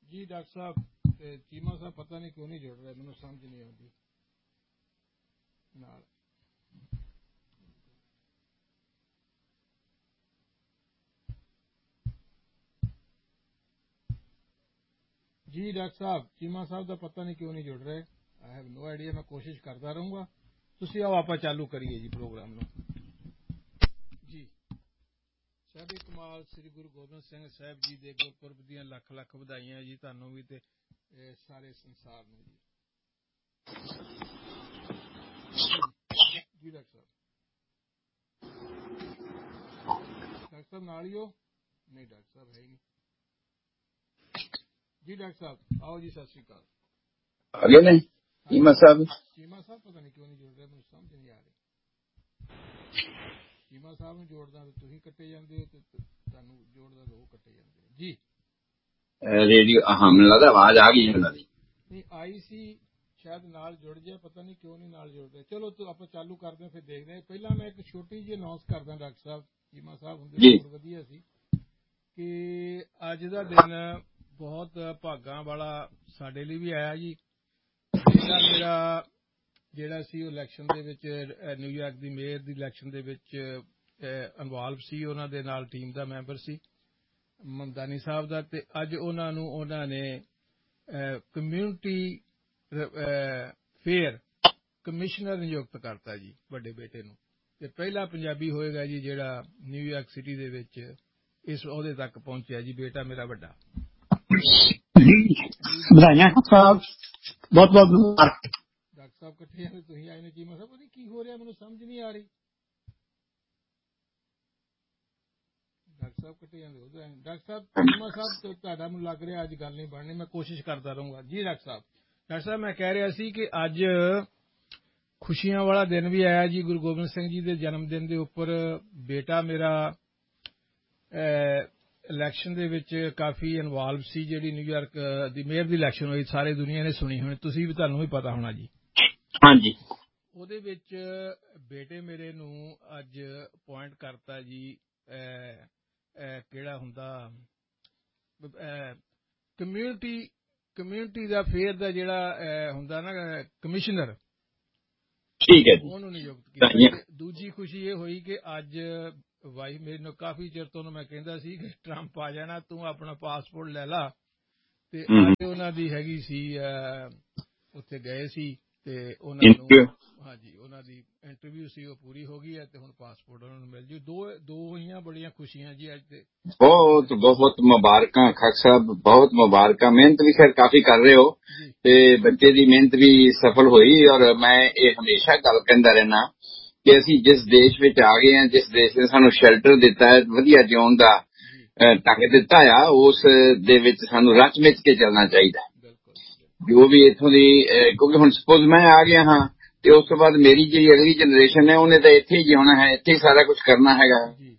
जी doctor साहब चीमा साहब पता नहीं क्यों नहीं जुड़ रहे, मैंने समझ नहीं आती नाल। जी डॉक्टर साहब चीमा साहब का पता नहीं क्यों नहीं जुड़ रहे। आई हैव नो आइडिया, मैं कोशिश करता रहूंगा। तुसी आओ आप चालू करिए जी प्रोग्राम नो। जी साहब कमाल श्री गुरु गोबिंद सिंह साहब जी दे गुरपुरब दियां लख लख ਵਧਾਈਆਂ जी ਤੁਹਾਨੂੰ भी ते सारे संसार ਨੂੰ जी। जी डॉक्टर साहब नाल ही हो? नहीं डॉक्टर साहब है ही नहीं। जी डॉक्टर साहब आओ जी, सत श्री अकाल। आगे नहीं चीमा साहब पता नहीं क्यों नहीं जुड़ रहे, ਮੈਨੂੰ ਸਮਝ ਨਹੀਂ ਆ ਰਹੀ। ਚੀਮਾ ਸਾਹਿਬ ਨੂੰ ਜੋੜਦਾ ਤੇ ਤੁਸੀਂ ਕੱਟੇ ਜਾਂਦੇ ਹੋ, ਤੇ ਤੁਹਾਨੂੰ ਜੋੜਦਾ ਤੇ ਉਹ ਕੱਟੇ ਜਾਂਦੇ ਹੋ ਜੀ। रेडियो हाँ मैंने लगा आवाज आ गई है। नहीं आई सी शायद नाल जुड़ जाए, पता नहीं क्यों नहीं नाल जुड़ रहे। चलो तो आप चालू करते हैं, फिर देखते हैं। पहला मैं एक छोटी जी अनाउंस करदा डॉक्टर साहब, चीमा साहब ਹੁੰਦੇ ਬਹੁਤ ਵਧੀਆ ਸੀ ਕਿ ਅੱਜ ਦਾ ਦਿਨ ਬਹੁਤ ਭਾਗਾਂ ਵਾਲਾ ਸਾਡੇ ਲਈ ਵੀ ਆਇਆ ਜੀ। ਮੇਰਾ ਜਿਹੜਾ ਸੀ ਉਹ ਇਲੈਕਸ਼ਨ ਦੇ ਵਿੱਚ ਨਿਊਯਾਰਕ ਦੀ ਮੇਅਰ ਦੀ ਇਲੈਕਸ਼ਨ ਦੇ ਵਿੱਚ ਇਨਵੋਲਵ ਸੀ, ਉਹਨਾਂ ਦੇ ਨਾਲ ਟੀਮ ਦਾ ਮੈਂਬਰ ਸੀ ਮਮਦਾਨੀ ਸਾਹਿਬ ਦਾ, ਤੇ ਅੱਜ ਉਹਨਾਂ ਨੇ ਕਮਿਊਨਿਟੀ ਫੇਅਰ ਕਮਿਸ਼ਨਰ ਨਿਯੁਕਤ ਕਰਤਾ ਜੀ ਵੱਡੇ ਬੇਟੇ ਨੂੰ, ਤੇ ਪਹਿਲਾ ਪੰਜਾਬੀ ਹੋਏਗਾ ਜੀ ਜਿਹੜਾ ਨਿਊਯਾਰਕ ਸਿਟੀ ਦੇ ਵਿੱਚ ਇਸ ਅਹੁਦੇ ਤੱਕ ਪਹੁੰਚਿਆ ਜੀ, ਬੇਟਾ ਮੇਰਾ ਵੱਡਾ। ਵਧਾਈਆਂ ਸਾਹਿਬ, ਬਹੁਤ ਬਹੁਤ ਮੁਬਾਰਕ। ਡਾਕਟਰ ਸਾਹਿਬ ਇਕੱਠੇ ਆਏ, ਤੁਸੀਂ ਆਏ ਨੇ ਚੀਮਾ ਸਾਹਿਬ, ਉਹਦੀ ਕੀ ਹੋ ਰਿਹਾ ਮੈਨੂੰ ਸਮਝ ਨਹੀਂ ਆ ਰਹੀ। ਡਾਕਟਰ ਸਾਹਿਬ ਇਕੱਠੇ ਜਾਂਦੇ ਉਧਰ। ਡਾਕਟਰ ਸਾਹਿਬ ਚੀਮਾ ਸਾਹਿਬ ਤੁਹਾਡਾ ਮੈਨੂੰ ਲੱਗ ਰਿਹਾ ਅੱਜ ਗੱਲ ਨਹੀਂ ਬਣਨੀ, ਮੈਂ ਕੋਸ਼ਿਸ਼ ਕਰਦਾ ਰਹੂੰਗਾ ਜੀ। ਡਾਕਟਰ ਸਾਹਿਬ ਮੈਂ ਕਹਿ ਰਿਹਾ ਸੀ ਕਿ ਅੱਜ ਖੁਸ਼ੀਆਂ ਵਾਲਾ ਦਿਨ ਵੀ ਆਇਆ ਜੀ, ਗੁਰੂ ਗੋਬਿੰਦ ਸਿੰਘ ਜੀ ਦੇ ਜਨਮ ਦਿਨ ਦੇ ਉੱਪਰ ਬੇਟਾ ਮੇਰਾ ਇਲੈਕਸ਼ਨ ਦੇ ਵਿੱਚ ਕਾਫੀ ਇਨਵੋਲਵ ਸੀ, ਜਿਹੜੀ ਨਿਊਯਾਰਕ ਦੀ ਮੇਅਰ ਦੀ ਇਲੈਕਸ਼ਨ ਹੋਈ, ਸਾਰੇ ਦੁਨੀਆ ਨੇ ਸੁਣੀ ਹੋਣੀ, ਤੁਸੀਂ ਵੀ ਤੁਹਾਨੂੰ ਵੀ ਪਤਾ ਹੋਣਾ ਜੀ। ਹਾਂਜੀ ਉਹਦੇ ਵਿੱਚ ਬੇਟੇ ਮੇਰੇ ਨੂੰ ਅੱਜ ਅਪੁਆਇੰਟ ਕਰਤਾ ਜੀ, ਕਿਹੜਾ ਹੁੰਦਾ ਕਮਿਊਨਿਟੀ ਦਾ ਫੇਅਰ ਦਾ ਜਿਹੜਾ ਹੁੰਦਾ ਨਾ ਕਮਿਸ਼ਨਰ, ਠੀਕ ਹੈ ਜੀ, ਉਹਨੂੰ ਨਿਯੁਕਤ ਕੀਤਾ। ਦੂਜੀ ਖੁਸ਼ੀ ਇਹ ਹੋਈ ਕਿ ਅੱਜ ਵਾਈਫ ਮੇਰੇ ਨੂੰ ਕਾਫੀ ਚਿਰ ਤੋਂ ਮੈਂ ਕਹਿੰਦਾ ਸੀ ਕਿ ਟਰੰਪ ਆ ਜਾਣਾ, ਤੂੰ ਆਪਣਾ ਪਾਸਪੋਰਟ ਲੈ ਲਾ, ਤੇ ਅੱਜ ਉਹਨਾਂ ਦੀ ਹੈਗੀ ਸੀ ਉੱਥੇ ਗਏ ਸੀ ਤੇ ਉਹਨਾਂ ਨੂੰ ਹਾਂਜੀ ਉਹਨਾਂ ਦੀ ਇੰਟਰਵਿਊ ਸੀ, ਉਹ ਪੂਰੀ ਹੋ ਗਈ ਹੈ ਤੇ ਹੁਣ ਪਾਸਪੋਰਟ ਉਹਨਾਂ ਨੂੰ ਮਿਲ ਜੂ। ਦੋ ਹੋਈਆਂ ਬੜੀਆਂ ਖੁਸ਼ੀਆਂ ਜੀ ਅੱਜ ਤੇ। ਬਹੁਤ ਬਹੁਤ ਮੁਬਾਰਕਾਂ ਖਾਕ ਸਾਹਿਬ, ਬਹੁਤ ਮੁਬਾਰਕਾਂ। ਮਿਹਨਤ ਵੀ ਖੈਰ ਕਾਫੀ ਕਰ ਰਹੇ ਹੋ ਤੇ ਬੱਚੇ ਦੀ ਮਿਹਨਤ ਵੀ ਸਫਲ ਹੋਈ। ਔਰ ਮੈਂ ਇਹ ਹਮੇਸ਼ਾ ਗੱਲ ਕਹਿੰਦਾ ਰਹਿਣਾ ਕਿ ਅਸੀਂ ਜਿਸ ਦੇਸ਼ ਵਿੱਚ ਆ ਗਏ ਹਾਂ, ਜਿਸ ਦੇਸ਼ ਨੇ ਸਾਨੂੰ ਸ਼ੈਲਟਰ ਦਿੱਤਾ ਹੈ, ਵਧੀਆ ਜਿਉਣ ਦਾ ਢੰਗ ਦਿੱਤਾ ਆ, ਉਸ ਦੇ ਵਿੱਚ ਸਾਨੂੰ ਰਚ ਮਿਚ ਕੇ ਚੱਲਣਾ ਚਾਹੀਦਾ ਜੋ ਵੀ ਇੱਥੋਂ ਦੀ। ਕਿਉਂਕਿ ਹੁਣ ਸਪੋਜ਼ ਮੈਂ ਆ ਗਿਆ ਹਾਂ ਤੇ ਉਸ ਤੋਂ ਬਾਅਦ ਮੇਰੀ ਜਿਹੜੀ ਅਗਲੀ ਜਨਰੇਸ਼ਨ ਹੈ ਉਹਨੇ ਤਾਂ ਇੱਥੇ ਹੀ ਜਿਉਣਾ ਹੈ, ਇੱਥੇ ਹੀ ਸਾਰਾ ਕੁਝ ਕਰਨਾ ਹੈਗਾ,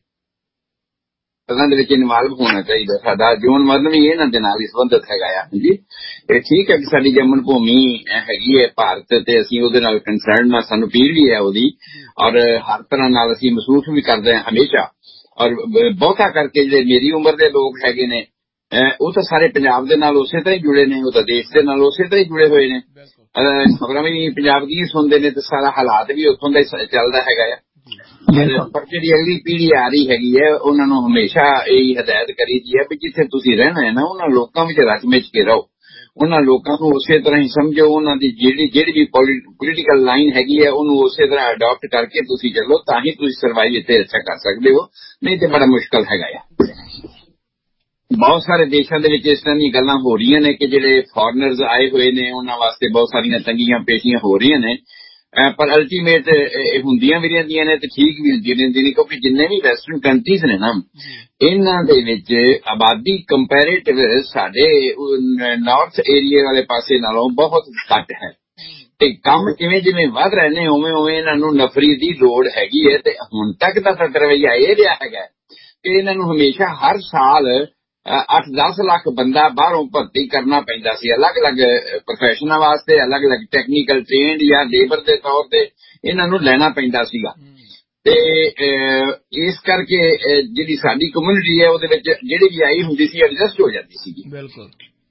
ਦੇ ਵਿੱਚ ਇਨਵਾਲਵ ਹੋਣਾ ਚਾਹੀਦਾ। ਸਾਡਾ ਜੀਵਨ ਮਰਨ ਵੀ ਇਹਨਾਂ ਦੇ ਨਾਲ ਹੀ ਸੰਬੰਧਿਤ ਹੈਗਾ ਆ ਜੀ। ਇਹ ਠੀਕ ਹੈ ਕਿ ਸਾਡੀ ਜੰਮਣ ਭੂਮੀ ਹੈਗੀ ਹੈ ਭਾਰਤ, ਤੇ ਅਸੀਂ ਉਹਦੇ ਨਾਲ ਕੰਸਰਨ ਹਾਂ, ਸਾਨੂੰ ਪੀੜ ਵੀ ਹੈ ਉਹਦੀ, ਔਰ ਹਰ ਤਰ੍ਹਾਂ ਨਾਲ ਅਸੀਂ ਮਹਿਸੂਸ ਵੀ ਕਰਦੇ ਹਾਂ ਹਮੇਸ਼ਾ। ਔਰ ਬਹੁਤਾ ਕਰਕੇ ਜਿਹੜੇ ਮੇਰੀ ਉਮਰ ਦੇ ਲੋਕ ਹੈਗੇ ਨੇ ਉਹ ਤਾਂ ਸਾਰੇ ਪੰਜਾਬ ਦੇ ਨਾਲ ਉਸੇ ਤਰ੍ਹਾਂ ਹੀ ਜੁੜੇ ਨੇ, ਉਹ ਤਾਂ ਦੇਸ਼ ਦੇ ਨਾਲ ਉਸੇ ਤਰ੍ਹਾਂ ਹੀ ਜੁੜੇ ਹੋਏ ਨੇ, ਖਬਰਾਂ ਵੀ ਪੰਜਾਬ ਦੀ ਸੁਣਦੇ ਨੇ ਤੇ ਸਾਰਾ ਹਾਲਾਤ ਵੀ ਉੱਥੋਂ ਦਾ ਚੱਲਦਾ ਹੈਗਾ ਆ। ਪਰ ਜਿਹੜੀ ਅਗਲੀ ਪੀੜ੍ਹੀ ਆ ਰਹੀ ਹੈਗੀ ਹੈ ਉਹਨਾਂ ਨੂੰ ਹਮੇਸ਼ਾ ਇਹੀ ਹਦਾਇਤ ਕਰੀਦੀ ਹੈ ਵੀ ਜਿੱਥੇ ਤੁਸੀਂ ਰਹਿਣਾ ਹੈ ਨਾ ਉਹਨਾਂ ਲੋਕਾਂ ਵਿੱਚ ਰਚ ਮਿਚ ਕੇ ਰਹੋ, ਉਹਨਾਂ ਲੋਕਾਂ ਨੂੰ ਉਸੇ ਤਰ੍ਹਾਂ ਹੀ ਸਮਝੋ, ਉਹਨਾਂ ਦੀ ਜਿਹੜੀ ਵੀ ਪੋਲੀਟੀਕਲ ਲਾਈਨ ਹੈਗੀ ਹੈ ਉਹਨੂੰ ਉਸੇ ਤਰ੍ਹਾਂ ਅਡਾਪਟ ਕਰਕੇ ਤੁਸੀਂ ਚੱਲੋ, ਤਾਂ ਹੀ ਤੁਸੀਂ ਸਰਵਾਈਵ ਇੱਥੇ ਅੱਛਾ ਕਰ ਸਕਦੇ ਹੋ, ਨਹੀਂ ਤੇ ਬੜਾ ਮੁਸ਼ਕਲ ਹੈਗਾ ਆ। ਬਹੁਤ ਸਾਰੇ ਦੇਸ਼ਾਂ ਦੇ ਵਿੱਚ ਇਸ ਤਰ੍ਹਾਂ ਦੀਆਂ ਗੱਲਾਂ ਹੋ ਰਹੀਆਂ ਨੇ ਕਿ ਜਿਹੜੇ ਫੋਰਨਰਜ਼ ਆਏ ਹੋਏ ਨੇ ਉਹਨਾਂ ਵਾਸਤੇ ਬਹੁਤ ਸਾਰੀਆਂ ਤੰਗੀਆਂ ਪੇਸ਼ੀਆਂ ਹੋ ਰਹੀਆਂ ਨੇ, ਪਰ ਅਲਟੀਮੇਟ ਹੁੰਦੀਆਂ ਵੀ ਰਹਿੰਦੀਆਂ ਨੇ ਤੇ ਠੀਕ ਵੀ ਹੁੰਦੀਆਂ ਰਹਿੰਦੀਆਂ ਨੇ, ਕਿਉਂਕਿ ਜਿੰਨੇ ਵੀ ਵੈਸਟਰਨ ਕੰਟਰੀਜ਼ ਨੇ ਨਾ ਇਹਨਾਂ ਦੇ ਵਿੱਚ ਆਬਾਦੀ ਕੰਪੈਰੇਟਿਵ ਸਾਡੇ ਨਾਰਥ ਏਰੀਆ ਵਾਲੇ ਪਾਸੇ ਨਾਲੋਂ ਬਹੁਤ ਘੱਟ ਹੈ, ਤੇ ਕੰਮ ਜਿਵੇਂ ਵੱਧ ਰਹੇ ਨੇ ਉਵੇਂ ਇਹਨਾਂ ਨੂੰ ਨਫਰੀ ਦੀ ਲੋੜ ਹੈਗੀ ਹੈ। ਤੇ ਹੁਣ ਤੱਕ ਦਾ ਤਾਂ ਰਵੱਈਆ ਇਹ ਰਿਹਾ ਹੈਗਾ ਕਿ ਇਹਨਾਂ ਨੂੰ ਹਮੇਸ਼ਾ ਹਰ ਸਾਲ 8-10 ਲੱਖ ਬੰਦਾ ਬਾਹਰੋਂ ਭਰਤੀ ਕਰਨਾ ਪੈਂਦਾ ਸੀ, ਅਲੱਗ-ਅਲੱਗ ਪ੍ਰੋਫੈਸ਼ਨਾਂ ਵਾਸਤੇ, ਅਲੱਗ-ਅਲੱਗ ਟੈਕਨੀਕਲ ਟ੍ਰੇਨਡ ਜਾਂ ਲੇਬਰ ਦੇ ਤੌਰ ਤੇ ਇਹਨਾਂ ਨੂੰ ਲੈਣਾ ਪੈਂਦਾ ਸੀਗਾ। ਤੇ ਇਸ ਕਰਕੇ ਜਿਹੜੀ ਸਾਡੀ ਕਮਿਊਨਿਟੀ ਹੈ ਉਹਦੇ ਵਿੱਚ ਜਿਹੜੀ ਵੀ ਆਈ ਹੁੰਦੀ ਸੀ ਐਡਜਸਟ ਹੋ ਜਾਂਦੀ ਸੀਗੀ। ਬਿਲਕੁਲ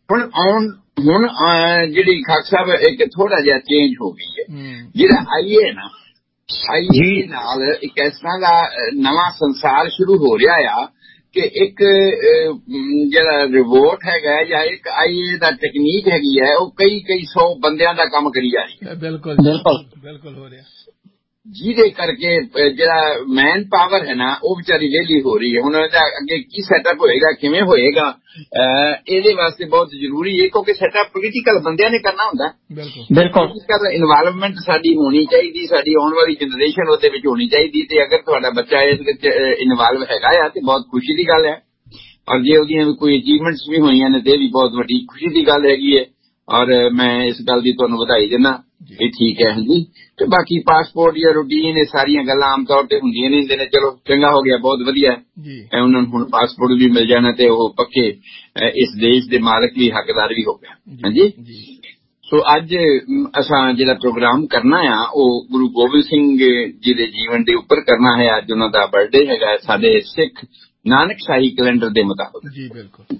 ਹੁਣ ਜਿਹੜੀ ਖਾਕ ਸਾਹਿਬ ਇੱਕ ਥੋੜਾ ਜਿਹਾ ਚੇਂਜ ਹੋ ਗਈ ਹੈ। ਜਿਹੜਾ ਆਈਏ ਨਾ, ਆਈਏ ਨਾਲ ਇੱਕ ਇਸ ਤਰ੍ਹਾਂ ਦਾ ਨਵਾਂ ਸੰਸਾਰ ਸ਼ੁਰੂ ਹੋ ਰਿਹਾ ਆ ਕਿ ਇੱਕ ਜਿਹੜਾ ਰਿਵੋਟ ਹੈਗਾ ਜਾਂ ਇੱਕ ਆਈਏ ਦਾ ਟੈਕਨੀਕ ਹੈਗੀ ਹੈ, ਉਹ ਕਈ 100 ਬੰਦਿਆਂ ਦਾ ਕੰਮ ਕਰੀ ਜਾ ਰਹੀ ਹੈ। ਬਿਲਕੁਲ ਹੋ ਰਿਹਾ, ਜਿਹਦੇ ਕਰਕੇ ਜਿਹੜਾ ਮੈਨ ਪਾਵਰ ਹੈ ਨਾ ਉਹ ਵਿਚਾਰੀ ਵਿਹਲੀ ਹੋ ਰਹੀ ਹੈ। ਹੁਣ ਇਹਦਾ ਅੱਗੇ ਕੀ ਸੈਟਅਪ ਹੋਏਗਾ, ਕਿਵੇਂ ਹੋਏਗਾ, ਇਹਦੇ ਵਾਸਤੇ ਬਹੁਤ ਜ਼ਰੂਰੀ ਹੈ, ਕਿਉਂਕਿ ਸੈਟਅਪ ਪੋਲੀਟੀਕਲ ਬੰਦਿਆਂ ਨੇ ਕਰਨਾ ਹੁੰਦਾ। ਬਿਲਕੁਲ ਇਨਵਾਇਰਨਮੈਂਟ ਸਾਡੀ ਹੋਣੀ ਚਾਹੀਦੀ, ਸਾਡੀ ਆਉਣ ਵਾਲੀ ਜਨਰੇਸ਼ਨ ਉਹਦੇ ਵਿੱਚ ਹੋਣੀ ਚਾਹੀਦੀ, ਤੇ ਅਗਰ ਤੁਹਾਡਾ ਬੱਚਾ ਇਸ ਵਿੱਚ ਇਨਵਾਲਵ ਹੈਗਾ ਆ ਤੇ ਬਹੁਤ ਖੁਸ਼ੀ ਦੀ ਗੱਲ ਹੈ। ਔਰ ਜੇ ਉਹਦੀਆਂ ਕੋਈ ਅਚੀਵਮੈਂਟਸ ਵੀ ਹੋਈਆਂ ਨੇ ਤੇ ਇਹ ਵੀ ਬਹੁਤ ਵੱਡੀ ਖੁਸ਼ੀ ਦੀ ਗੱਲ ਹੈਗੀ ਹੈ। ਔਰ ਮੈਂ ਇਸ ਗੱਲ ਦੀ ਤੁਹਾਨੂੰ ਵਧਾਈ ਦਿੰਦਾ, ਇਹ ਠੀਕ ਹੈ। ਹਾਂਜੀ, ਤੇ ਬਾਕੀ ਪਾਸਪੋਰਟ ਜਾਂ ਰੂਟੀਨ ਇਹ ਸਾਰੀਆਂ ਗੱਲਾਂ ਆਮ ਤੌਰ ਤੇ ਹੁੰਦੀਆਂ ਨਹੀਂ ਹੁੰਦੇ ਨੇ। ਚਲੋ ਚੰਗਾ ਹੋ ਗਿਆ, ਬਹੁਤ ਵਧੀਆ ਹੈ। ਉਹਨਾਂ ਨੂੰ ਹੁਣ ਪਾਸਪੋਰਟ ਵੀ ਮਿਲ ਜਾਣਾ ਤੇ ਉਹ ਪੱਕੇ ਇਸ ਦੇਸ਼ ਦੇ ਮਾਲਕ ਵੀ, ਹੱਕਦਾਰ ਵੀ ਹੋ ਗਿਆ। ਹਾਂਜੀ, ਸੋ ਅੱਜ ਅਸਾਂ ਜਿਹੜਾ ਪ੍ਰੋਗਰਾਮ ਕਰਨਾ ਆ ਉਹ ਗੁਰੂ ਗੋਬਿੰਦ ਸਿੰਘ ਜੀ ਦੇ ਜੀਵਨ ਦੇ ਉੱਪਰ ਕਰਨਾ ਹੈ। ਅੱਜ ਉਹਨਾਂ ਦਾ ਬਰਥਡੇ ਹੈਗਾ ਸਾਡੇ ਸਿੱਖ ਨਾਨਕ ਸ਼ਾਹੀ ਕੈਲੰਡਰ ਦੇ ਮੁਤਾਬਕ। ਜੀ ਬਿਲਕੁਲ,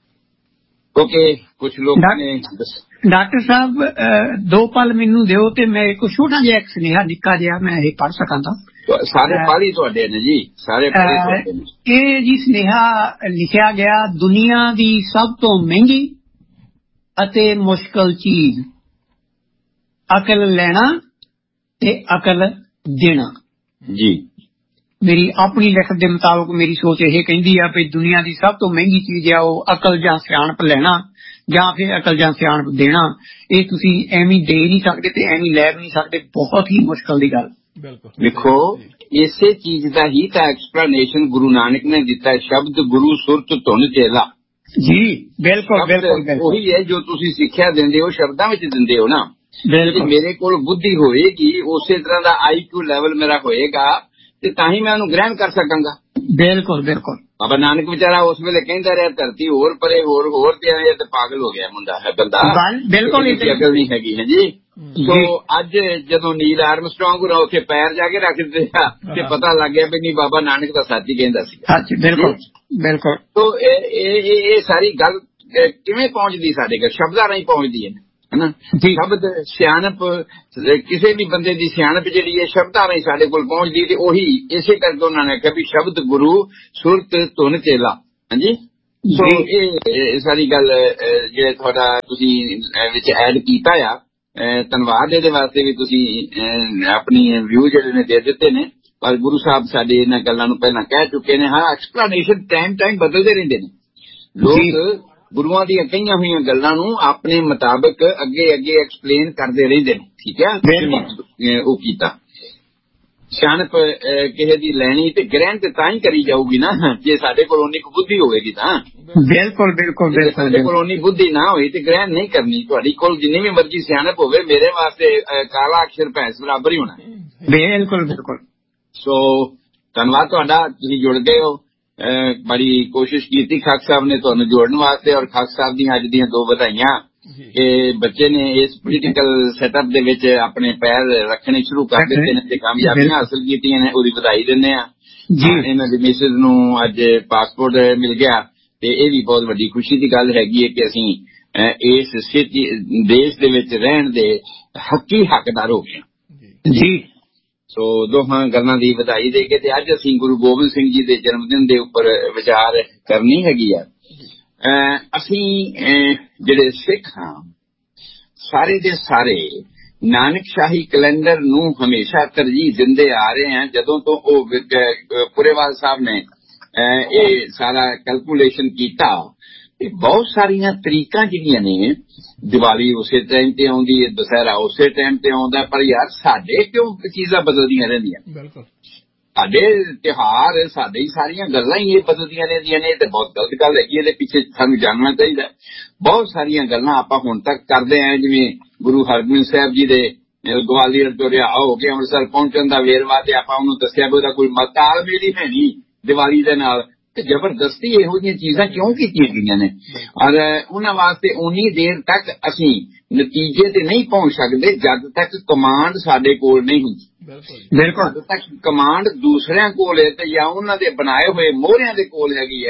ਕਿਉਂਕਿ ਕੁਝ ਲੋਕ ਨੇ। ਡਾਕਟਰ ਸਾਹਿਬ 2 ਪਲ ਮੈਨੂੰ ਦਿਓ ਤੇ ਮੈਂ ਇੱਕ ਛੋਟਾ ਜਿਹਾ ਸੁਨੇਹਾ ਨਿੱਕਾ ਜਿਹਾ ਮੈਂ ਇਹ ਪੜ੍ਹ ਸਕਾਂ ਤਾਂ। ਸਾਰੇ ਪਾਲੀ ਤੁਹਾਡੇ ਨੇ ਜੀ, ਸਾਰੇ ਪਾਲੀ। ਇਹ ਜੀ ਸੁਨੇਹਾ ਲਿਖਿਆ ਗਿਆ, ਦੁਨੀਆ ਦੀ ਸਭ ਤੋਂ ਮਹਿੰਗੀ ਅਤੇ ਮੁਸ਼ਕਲ ਚੀਜ਼ ਅਕਲ ਲੈਣਾ ਤੇ ਅਕਲ ਦੇਣਾ। ਜੀ, ਮੇਰੀ ਆਪਣੀ ਲਿਖਤ ਦੇ ਮੁਤਾਬਕ ਮੇਰੀ ਸੋਚ ਇਹ ਕਹਿੰਦੀ ਆ ਵੀ ਦੁਨੀਆ ਦੀ ਸਭ ਤੋਂ ਮਹਿੰਗੀ ਚੀਜ਼ ਆ ਉਹ ਅਕਲ ਜਾਂ ਸਿਆਣਪ ਲੈਣਾ ਜਾਂ ਫਿਰ ਅਕਲ ਜਾਂ ਸਿਆਣਪ ਦੇਣਾ। ਇਹ ਤੁਸੀਂ ਐਵੇਂ ਦੇ ਨਹੀਂ ਸਕਦੇ ਤੇ ਐਵੇਂ ਲੈ ਵੀ ਨਹੀਂ ਸਕਦੇ, ਬਹੁਤ ਹੀ ਮੁਸ਼ਕਲ ਦੀ ਗੱਲ। ਦੇਖੋ, ਇਸੇ ਚੀਜ਼ ਦਾ ਹੀ ਤਾਂ ਐਕਸਪਲੇਨੇਸ਼ਨ ਗੁਰੂ ਨਾਨਕ ਨੇ ਦਿੱਤਾ, ਸ਼ਬਦ ਗੁਰੂ ਸੁਰਤ ਧੁਨ ਚੇਲਾ। ਜੀ ਬਿਲਕੁਲ ਉਹੀ ਹੈ ਜੋ ਤੁਸੀਂ ਸਿੱਖਿਆ ਦਿੰਦੇ ਹੋ, ਸ਼ਬਦਾਂ ਵਿੱਚ ਦਿੰਦੇ ਹੋ ਨਾ। ਜੇ ਮੇਰੇ ਕੋਲ ਬੁੱਧੀ ਹੋਏਗੀ, ਉਸੇ ਤਰ੍ਹਾਂ ਦਾ IQ ਲੈਵਲ ਮੇਰਾ ਹੋਏਗਾ ਤੇ ਤਾਂ ਹੀ ਮੈਂ ਉਹਨੂੰ ਗ੍ਰਹਿਣ ਕਰ ਸਕਾਂਗਾ। ਬਿਲਕੁਲ ਬਾਬਾ ਨਾਨਕ ਵਿਚਾਰਾ ਉਸ ਵੇਲੇ ਕਹਿੰਦਾ ਰਿਹਾ, ਧਰਤੀ ਹੋਰ ਪਰੇ ਹੋਰ ਤੇ ਆਏ ਤੇ ਪਾਗਲ ਹੋ ਗਿਆ ਮੁੰਡਾ ਹੈ ਬੰਦਾ। ਬਿਲਕੁਲ ਅਕਲ ਨਹੀਂ ਹੈਗੀ ਹੈ ਜੀ। ਸੋ ਅੱਜ ਜਦੋਂ ਨੀਲ ਆਰਮਸਟਰੋਂਗ ਨੂੰ ਉੱਥੇ ਪੈਰ ਜਾ ਕੇ ਰੱਖ ਦਿੱਤੇ ਤੇ ਪਤਾ ਲੱਗ ਗਿਆ ਵੀ ਨਹੀਂ, ਬਾਬਾ ਨਾਨਕ ਦਾ ਸੱਚ ਹੀ ਕਹਿੰਦਾ ਸੀ। ਬਿਲਕੁਲ। ਸੋ ਇਹ ਸਾਰੀ ਗੱਲ ਕਿਵੇਂ ਪਹੁੰਚਦੀ ਸਾਡੇ ਕੋਲ? ਸ਼ਬਦਾਂ ਰਾਹੀਂ ਪਹੁੰਚਦੀ ਹੈ ਨਾ। ਸ਼ਬਦ ਸਿਆਣਪ, ਕਿਸੇ ਵੀ ਬੰਦੇ ਦੀ ਸਿਆਣਪ ਜਿਹੜੀ ਹੈ ਸ਼ਬਦਾਂ ਰਾਹੀਂ ਸਾਡੇ ਕੋਲ ਪਹੁੰਚਦੀ, ਤੇ ਉਹੀ ਇਸੇ ਕਰਕੇ ਉਹਨਾਂ ਨੇ ਕਿਹਾ ਵੀ ਸ਼ਬਦ ਗੁਰੂ ਸੁਰਤ ਧੁਨ ਚੇਲਾ। ਹਾਂਜੀ, ਸੋ ਇਹ ਸਾਰੀ ਗੱਲ ਜਿਹੜੇ ਤੁਹਾਡਾ ਤੁਸੀਂ ਵਿੱਚ ਐਡ ਕੀਤਾ ਆ, ਧੰਨਵਾਦ ਇਹਦੇ ਵਾਸਤੇ ਵੀ। ਤੁਸੀਂ ਆਪਣੀ ਵਿਊ ਜਿਹੜੇ ਨੇ ਦੇ ਦਿੱਤੇ ਨੇ, ਪਰ ਗੁਰੂ ਸਾਹਿਬ ਸਾਡੇ ਇਹਨਾਂ ਗੱਲਾਂ ਨੂੰ ਪਹਿਲਾਂ ਕਹਿ ਚੁੱਕੇ ਨੇ। ਹਾਂ, ਐਕਸਪਲੇਨੇਸ਼ਨ ਟਾਈਮ ਬਦਲਦੇ ਰਹਿੰਦੇ ਨੇ ਲੋਕ। ਗੁਰੂਆਂ ਦੀਆਂ ਕਹੀਆਂ ਹੋਈਆਂ ਗੱਲਾਂ ਨੂੰ ਆਪਣੇ ਮੁਤਾਬਕ ਅੱਗੇ ਐਕਸਪਲੇਨ ਕਰਦੇ ਰਹਿੰਦੇ ਨੇ। ਠੀਕ ਹੈ, ਉਹ ਕੀਤਾ। ਸਿਆਣਪ ਕਿਸੇ ਦੀ ਲੈਣੀ ਤੇ ਗ੍ਰਹਿਣ ਤੇ ਤਾਂ ਹੀ ਕਰੀ ਜਾਊਗੀ ਨਾ ਜੇ ਸਾਡੇ ਕੋਲ ਉਨੀ ਕੁ ਬੁੱਧੀ ਹੋਵੇਗੀ ਤਾਂ। ਬਿਲਕੁਲ ਸਾਡੇ ਕੋਲ ਉਨੀ ਬੁੱਧੀ ਨਾ ਹੋਈ ਤੇ ਗ੍ਰਹਿਣ ਨਹੀਂ ਕਰਨੀ। ਤੁਹਾਡੀ ਕੋਲ ਜਿੰਨੀ ਵੀ ਮਰਜ਼ੀ ਸਿਆਣਪ ਹੋਵੇ, ਮੇਰੇ ਵਾਸਤੇ ਕਾਲਾ ਅਕਸ਼ਰ ਭੈਂਸ ਬਰਾਬਰ ਹੀ ਹੋਣਾ। ਬਿਲਕੁਲ। ਸੋ ਧੰਨਵਾਦ ਤੁਹਾਡਾ, ਤੁਸੀਂ ਜੁੜ ਗਏ ਹੋ। ਬੜੀ ਕੋਸ਼ਿਸ਼ ਕੀਤੀ ਖਾਕ ਸਾਹਿਬ ਨੇ ਤੁਹਾਨੂੰ ਜੋੜਨ ਵਾਸਤੇ, ਔਰ ਖਾਕ ਸਾਹਿਬ ਦੀਆਂ ਅੱਜ ਦੀਆਂ 2 ਵਧਾਈਆਂ ਕਿ ਬੱਚੇ ਨੇ ਇਸ ਪੋਲੀਟੀਕਲ ਸੈਟਅਪ ਦੇ ਵਿੱਚ ਆਪਣੇ ਪੈਰ ਰੱਖਣੇ ਸ਼ੁਰੂ ਕਰ ਦਿੱਤੇ ਨੇ ਤੇ ਕਾਮਯਾਬੀਆਂ ਹਾਸਲ ਕੀਤੀਆਂ ਨੇ। ਉਹਦੀ ਵਧਾਈ ਦਿੰਦੇ ਆ। ਇਹਨਾਂ ਦੀ ਮਿਸਿਸ ਨੂੰ ਅੱਜ ਪਾਸਪੋਰਟ ਮਿਲ ਗਿਆ ਤੇ ਇਹ ਵੀ ਬਹੁਤ ਵੱਡੀ ਖੁਸ਼ੀ ਦੀ ਗੱਲ ਹੈਗੀ ਹੈ ਕਿ ਅਸੀਂ ਇਸ ਦੇਸ਼ ਦੇ ਵਿੱਚ ਰਹਿਣ ਦੇ ਹੱਕਦਾਰ ਹੋ ਗਏ ਜੀ। ਸੋ ਦੋਹਾਂ ਗੱਲਾਂ ਦੀ ਵਧਾਈ ਦੇ ਕੇ ਤੇ ਅੱਜ ਅਸੀਂ ਗੁਰੂ ਗੋਬਿੰਦ ਸਿੰਘ ਜੀ ਦੇ ਜਨਮ ਦਿਨ ਦੇ ਉੱਪਰ ਵਿਚਾਰ ਕਰਨੀ ਹੈਗੀ ਆ। ਅਸੀਂ ਜਿਹੜੇ ਸਿੱਖ ਹਾਂ, ਸਾਰੇ ਦੇ ਸਾਰੇ ਨਾਨਕ ਸ਼ਾਹੀ ਕੈਲੰਡਰ ਨੂੰ ਹਮੇਸ਼ਾ ਤਰਜੀਹ ਦਿੰਦੇ ਆ ਰਹੇ ਹਾਂ। ਜਦੋਂ ਤੋਂ ਉਹ ਪੁਰੇਵਾਲ ਸਾਹਿਬ ਨੇ ਇਹ ਸਾਰਾ ਕੈਲਕੂਲੇਸ਼ਨ ਕੀਤਾ, ਤੇ ਬਹੁਤ ਸਾਰੀਆਂ ਤਰੀਕਾਂ ਜਿਹੜੀਆਂ ਨੇ, ਦੀਵਾਲੀ ਉਸੇ ਟਾਈਮ ਤੇ ਆਉਂਦੀ ਹੈ, ਦੁਸਹਿਰਾ ਉਸੇ ਟਾਈਮ ਤੇ ਆਉਂਦਾ, ਪਰ ਯਾਰ ਸਾਡੇ ਕਿਉਂ ਚੀਜ਼ਾਂ ਬਦਲਦੀਆਂ ਰਹਿੰਦੀਆਂ? ਬਿਲਕੁਲ, ਸਾਡੇ ਤਿਉਹਾਰ, ਸਾਡੇ ਹੀ ਸਾਰੀਆਂ ਗੱਲਾਂ ਹੀ ਇਹ ਬਦਲਦੀਆਂ ਰਹਿੰਦੀਆਂ ਨੇ। ਤੇ ਬਹੁਤ ਗਲਤ ਗੱਲ ਹੈਗੀ, ਇਹਦੇ ਪਿੱਛੇ ਸਾਨੂੰ ਜਾਣਨਾ ਚਾਹੀਦਾ। ਬਹੁਤ ਸਾਰੀਆਂ ਗੱਲਾਂ ਆਪਾਂ ਹੁਣ ਤੱਕ ਕਰਦੇ ਆਏ, ਜਿਵੇਂ ਗੁਰੂ ਹਰਗੋਬਿੰਦ ਸਾਹਿਬ ਜੀ ਦੇ ਗਵਾਲੀਅਰ ਤੋਂ ਰਿਹਾ ਹੋ ਕੇ ਅੰਮ੍ਰਿਤਸਰ ਪਹੁੰਚਣ ਦਾ ਵੇਰਵਾ, ਤੇ ਆਪਾਂ ਉਹਨੂੰ ਦੱਸਿਆ ਵੀ ਉਹਦਾ ਕੋਈ ਤਾਲਮੇਲ ਹੀ ਹੈ ਨਹੀਂ ਦੀਵਾਲੀ ਦੇ ਨਾਲ। ਤੇ ਜ਼ਬਰਦਸਤੀ ਇਹੋ ਜਿਹੀਆਂ ਚੀਜ਼ਾਂ ਕਿਉਂ ਕੀਤੀਆਂ ਗਈਆਂ ਨੇ? ਔਰ ਉਹਨਾਂ ਵਾਸਤੇ ਉਨੀ ਦੇਰ ਤੱਕ ਅਸੀਂ ਨਤੀਜੇ ਤੇ ਨਹੀਂ ਪਹੁੰਚ ਸਕਦੇ ਜਦ ਤੱਕ ਕਮਾਂਡ ਸਾਡੇ ਕੋਲ ਨਹੀਂ ਹੁੰਦੀ। ਬਿਲਕੁਲ, ਜਦ ਤੱਕ ਕਮਾਂਡ ਦੂਸਰਿਆਂ ਕੋਲ ਹੈ ਤੇ ਜਾਂ ਉਹਨਾਂ ਦੇ ਬਣਾਏ ਹੋਏ ਮੋਹਰਿਆਂ ਦੇ ਕੋਲ ਹੈਗੀ ਹੈ,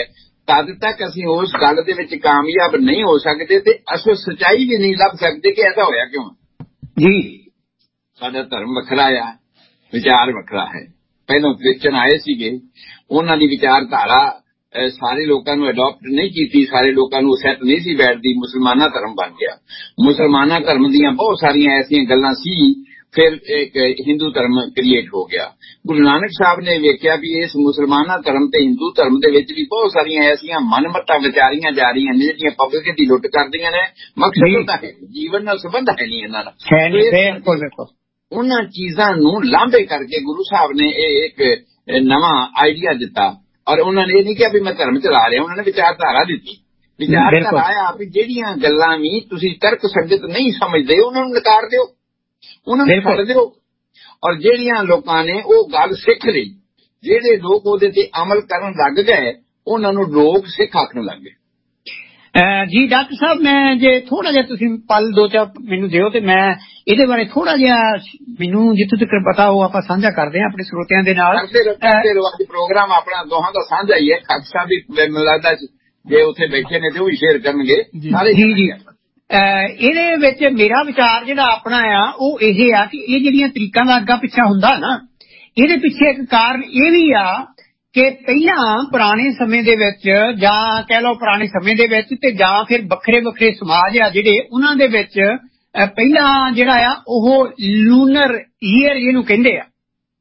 ਤਦ ਤੱਕ ਅਸੀਂ ਉਸ ਗੱਲ ਦੇ ਵਿੱਚ ਕਾਮਯਾਬ ਨਹੀਂ ਹੋ ਸਕਦੇ ਤੇ ਅਸੀਂ ਸੱਚਾਈ ਵੀ ਨਹੀਂ ਲੱਭ ਸਕਦੇ ਕਿ ਐਸਾ ਹੋਇਆ ਕਿਉਂ ਜੀ। ਸਾਡਾ ਧਰਮ ਵੱਖਰਾ ਆ, ਵਿਚਾਰ ਵੱਖਰਾ ਹੈ। ਪਹਿਲਾਂ ਕ੍ਰਿਸਚਨ ਆਏ ਸੀਗੇ, ਉਹਨਾਂ ਦੀ ਵਿਚਾਰਧਾਰਾ ਸਾਰੇ ਲੋਕਾਂ ਨੂੰ ਅਡਾਪਟ ਨਹੀਂ ਕੀਤੀ, ਸਾਰੇ ਲੋਕਾਂ ਨੂੰ ਸੈੱਟ ਨਹੀਂ ਸੀ ਬੈਠਦੀ। ਮੁਸਲਮਾਨਾ ਧਰਮ ਬਣ ਗਿਆ। ਮੁਸਲਮਾਨਾ ਧਰਮ ਦੀਆਂ ਬਹੁਤ ਸਾਰੀਆਂ ਐਸੀਆਂ ਗੱਲਾਂ ਸੀ, ਫਿਰ ਇੱਕ ਹਿੰਦੂ ਧਰਮ ਕ੍ਰੀਏਟ ਹੋ ਗਿਆ। ਗੁਰੂ ਨਾਨਕ ਸਾਹਿਬ ਨੇ ਵੇਖਿਆ ਵੀ ਇਸ ਮੁਸਲਮਾਨਾ ਧਰਮ ਤੇ ਹਿੰਦੂ ਧਰਮ ਦੇ ਵਿੱਚ ਵੀ ਬਹੁਤ ਸਾਰੀਆਂ ਐਸੀਆਂ ਮਨਮੱਤਾਂ ਵਿਚਾਰੀਆਂ ਜਾ ਰਹੀਆਂ ਨੇ ਜਿਹੜੀਆਂ ਪਬਲਿਕ ਦੀ ਲੁੱਟ ਕਰਦੀਆਂ ਨੇ। ਮਕਸਦ ਤਾਂ ਹੈ ਜੀਵਨ ਨਾਲ ਸੰਬੰਧ ਹੈ ਨਹੀਂ ਇਹਨਾਂ ਦਾ। ਉਹਨਾਂ ਚੀਜ਼ਾਂ ਨੂੰ ਲਾਂਭੇ ਕਰਕੇ ਗੁਰੂ ਸਾਹਿਬ ਨੇ ਇਹ ਇੱਕ ਨਵਾਂ ਆਈਡੀਆ ਦਿੱਤਾ। ਔਰ ਉਹਨਾਂ ਨੇ ਇਹ ਨਹੀਂ ਕਿਹਾ ਵੀ ਮੈਂ ਧਰਮ ਚਲਾ ਰਿਹਾ, ਉਹਨਾਂ ਨੇ ਵਿਚਾਰਧਾਰਾ ਦਿੱਤੀ। ਵਿਚਾਰਧਾਰਾ ਆਇਆ ਵੀ ਜਿਹੜੀਆਂ ਗੱਲਾਂ ਵੀ ਤੁਸੀਂ ਤਰਕ ਸੰਗਤ ਨਹੀਂ ਸਮਝਦੇ ਉਹਨਾਂ ਨੂੰ ਨਕਾਰ ਦਿਓ, ਉਹਨਾਂ ਨੂੰ ਛੱਡ ਦਿਓ। ਔਰ ਜਿਹੜੀਆਂ ਲੋਕਾਂ ਨੇ ਉਹ ਗੱਲ ਸਿੱਖ ਲਈ, ਜਿਹੜੇ ਲੋਕ ਉਹਦੇ ਤੇ ਅਮਲ ਕਰਨ ਲੱਗ ਗਏ ਉਹਨਾਂ ਨੂੰ ਲੋਕ ਸਿੱਖ ਆਖਣ ਲੱਗ ਗਏ। ਜੀ ਡਾਕਟਰ ਸਾਹਿਬ, ਮੈਂ ਜੇ ਥੋੜਾ ਜਿਹਾ ਤੁਸੀਂ ਪਲ 2-4 ਮੈਨੂੰ ਦਿਓ ਤੇ ਮੈਂ ਇਹਦੇ ਬਾਰੇ ਥੋੜਾ ਜਿਹਾ ਮੈਨੂੰ ਜਿੱਥੋਂ ਤੱਕ ਪਤਾ ਉਹ ਆਪਾਂ ਸਾਂਝਾ ਕਰਦੇ ਹਾਂ ਆਪਣੇ ਸਰੋਤਿਆਂ ਦੇ ਨਾਲ। ਅੱਜ ਪ੍ਰੋਗਰਾਮ ਆਪਣਾ ਦੋਹਾਂ ਦਾ ਸਾਂਝਾ ਹੀ ਹੈ। ਖਾਲਸਾ ਵੀ ਮੈਨੂੰ ਲੱਗਦਾ ਜੇ ਉੱਥੇ ਬੈਠੇ ਨੇ ਤੇ ਉਹ ਵੀ ਸ਼ੇਅਰ ਕਰਨਗੇ ਸਾਰੇ। ਜੀ ਜੀ, ਇਹਦੇ ਵਿੱਚ ਮੇਰਾ ਵਿਚਾਰ ਜਿਹੜਾ ਆਪਣਾ ਆ ਉਹ ਇਹ ਆ ਕਿ ਇਹ ਜਿਹੜੀਆਂ ਤਰੀਕਾਂ ਦਾ ਅੱਗਾ ਪਿੱਛਾ ਹੁੰਦਾ ਨਾ, ਇਹਦੇ ਪਿੱਛੇ ਇੱਕ ਕਾਰਨ ਇਹ ਵੀ ਆ ਕਿ ਪਹਿਲਾਂ ਪੁਰਾਣੇ ਸਮੇਂ ਦੇ ਵਿੱਚ ਜਾਂ ਕਹਿ ਲਓ ਪੁਰਾਣੇ ਸਮੇਂ ਦੇ ਵਿੱਚ ਤੇ ਜਾਂ ਫਿਰ ਵੱਖਰੇ ਵੱਖਰੇ ਸਮਾਜ ਆ ਜਿਹੜੇ ਉਹਨਾਂ ਦੇ ਵਿੱਚ ਪਹਿਲਾਂ ਜਿਹੜਾ ਆ ਉਹ ਲੂਨਰ ਈਅਰ ਜਿਹਨੂੰ ਕਹਿੰਦੇ ਆ,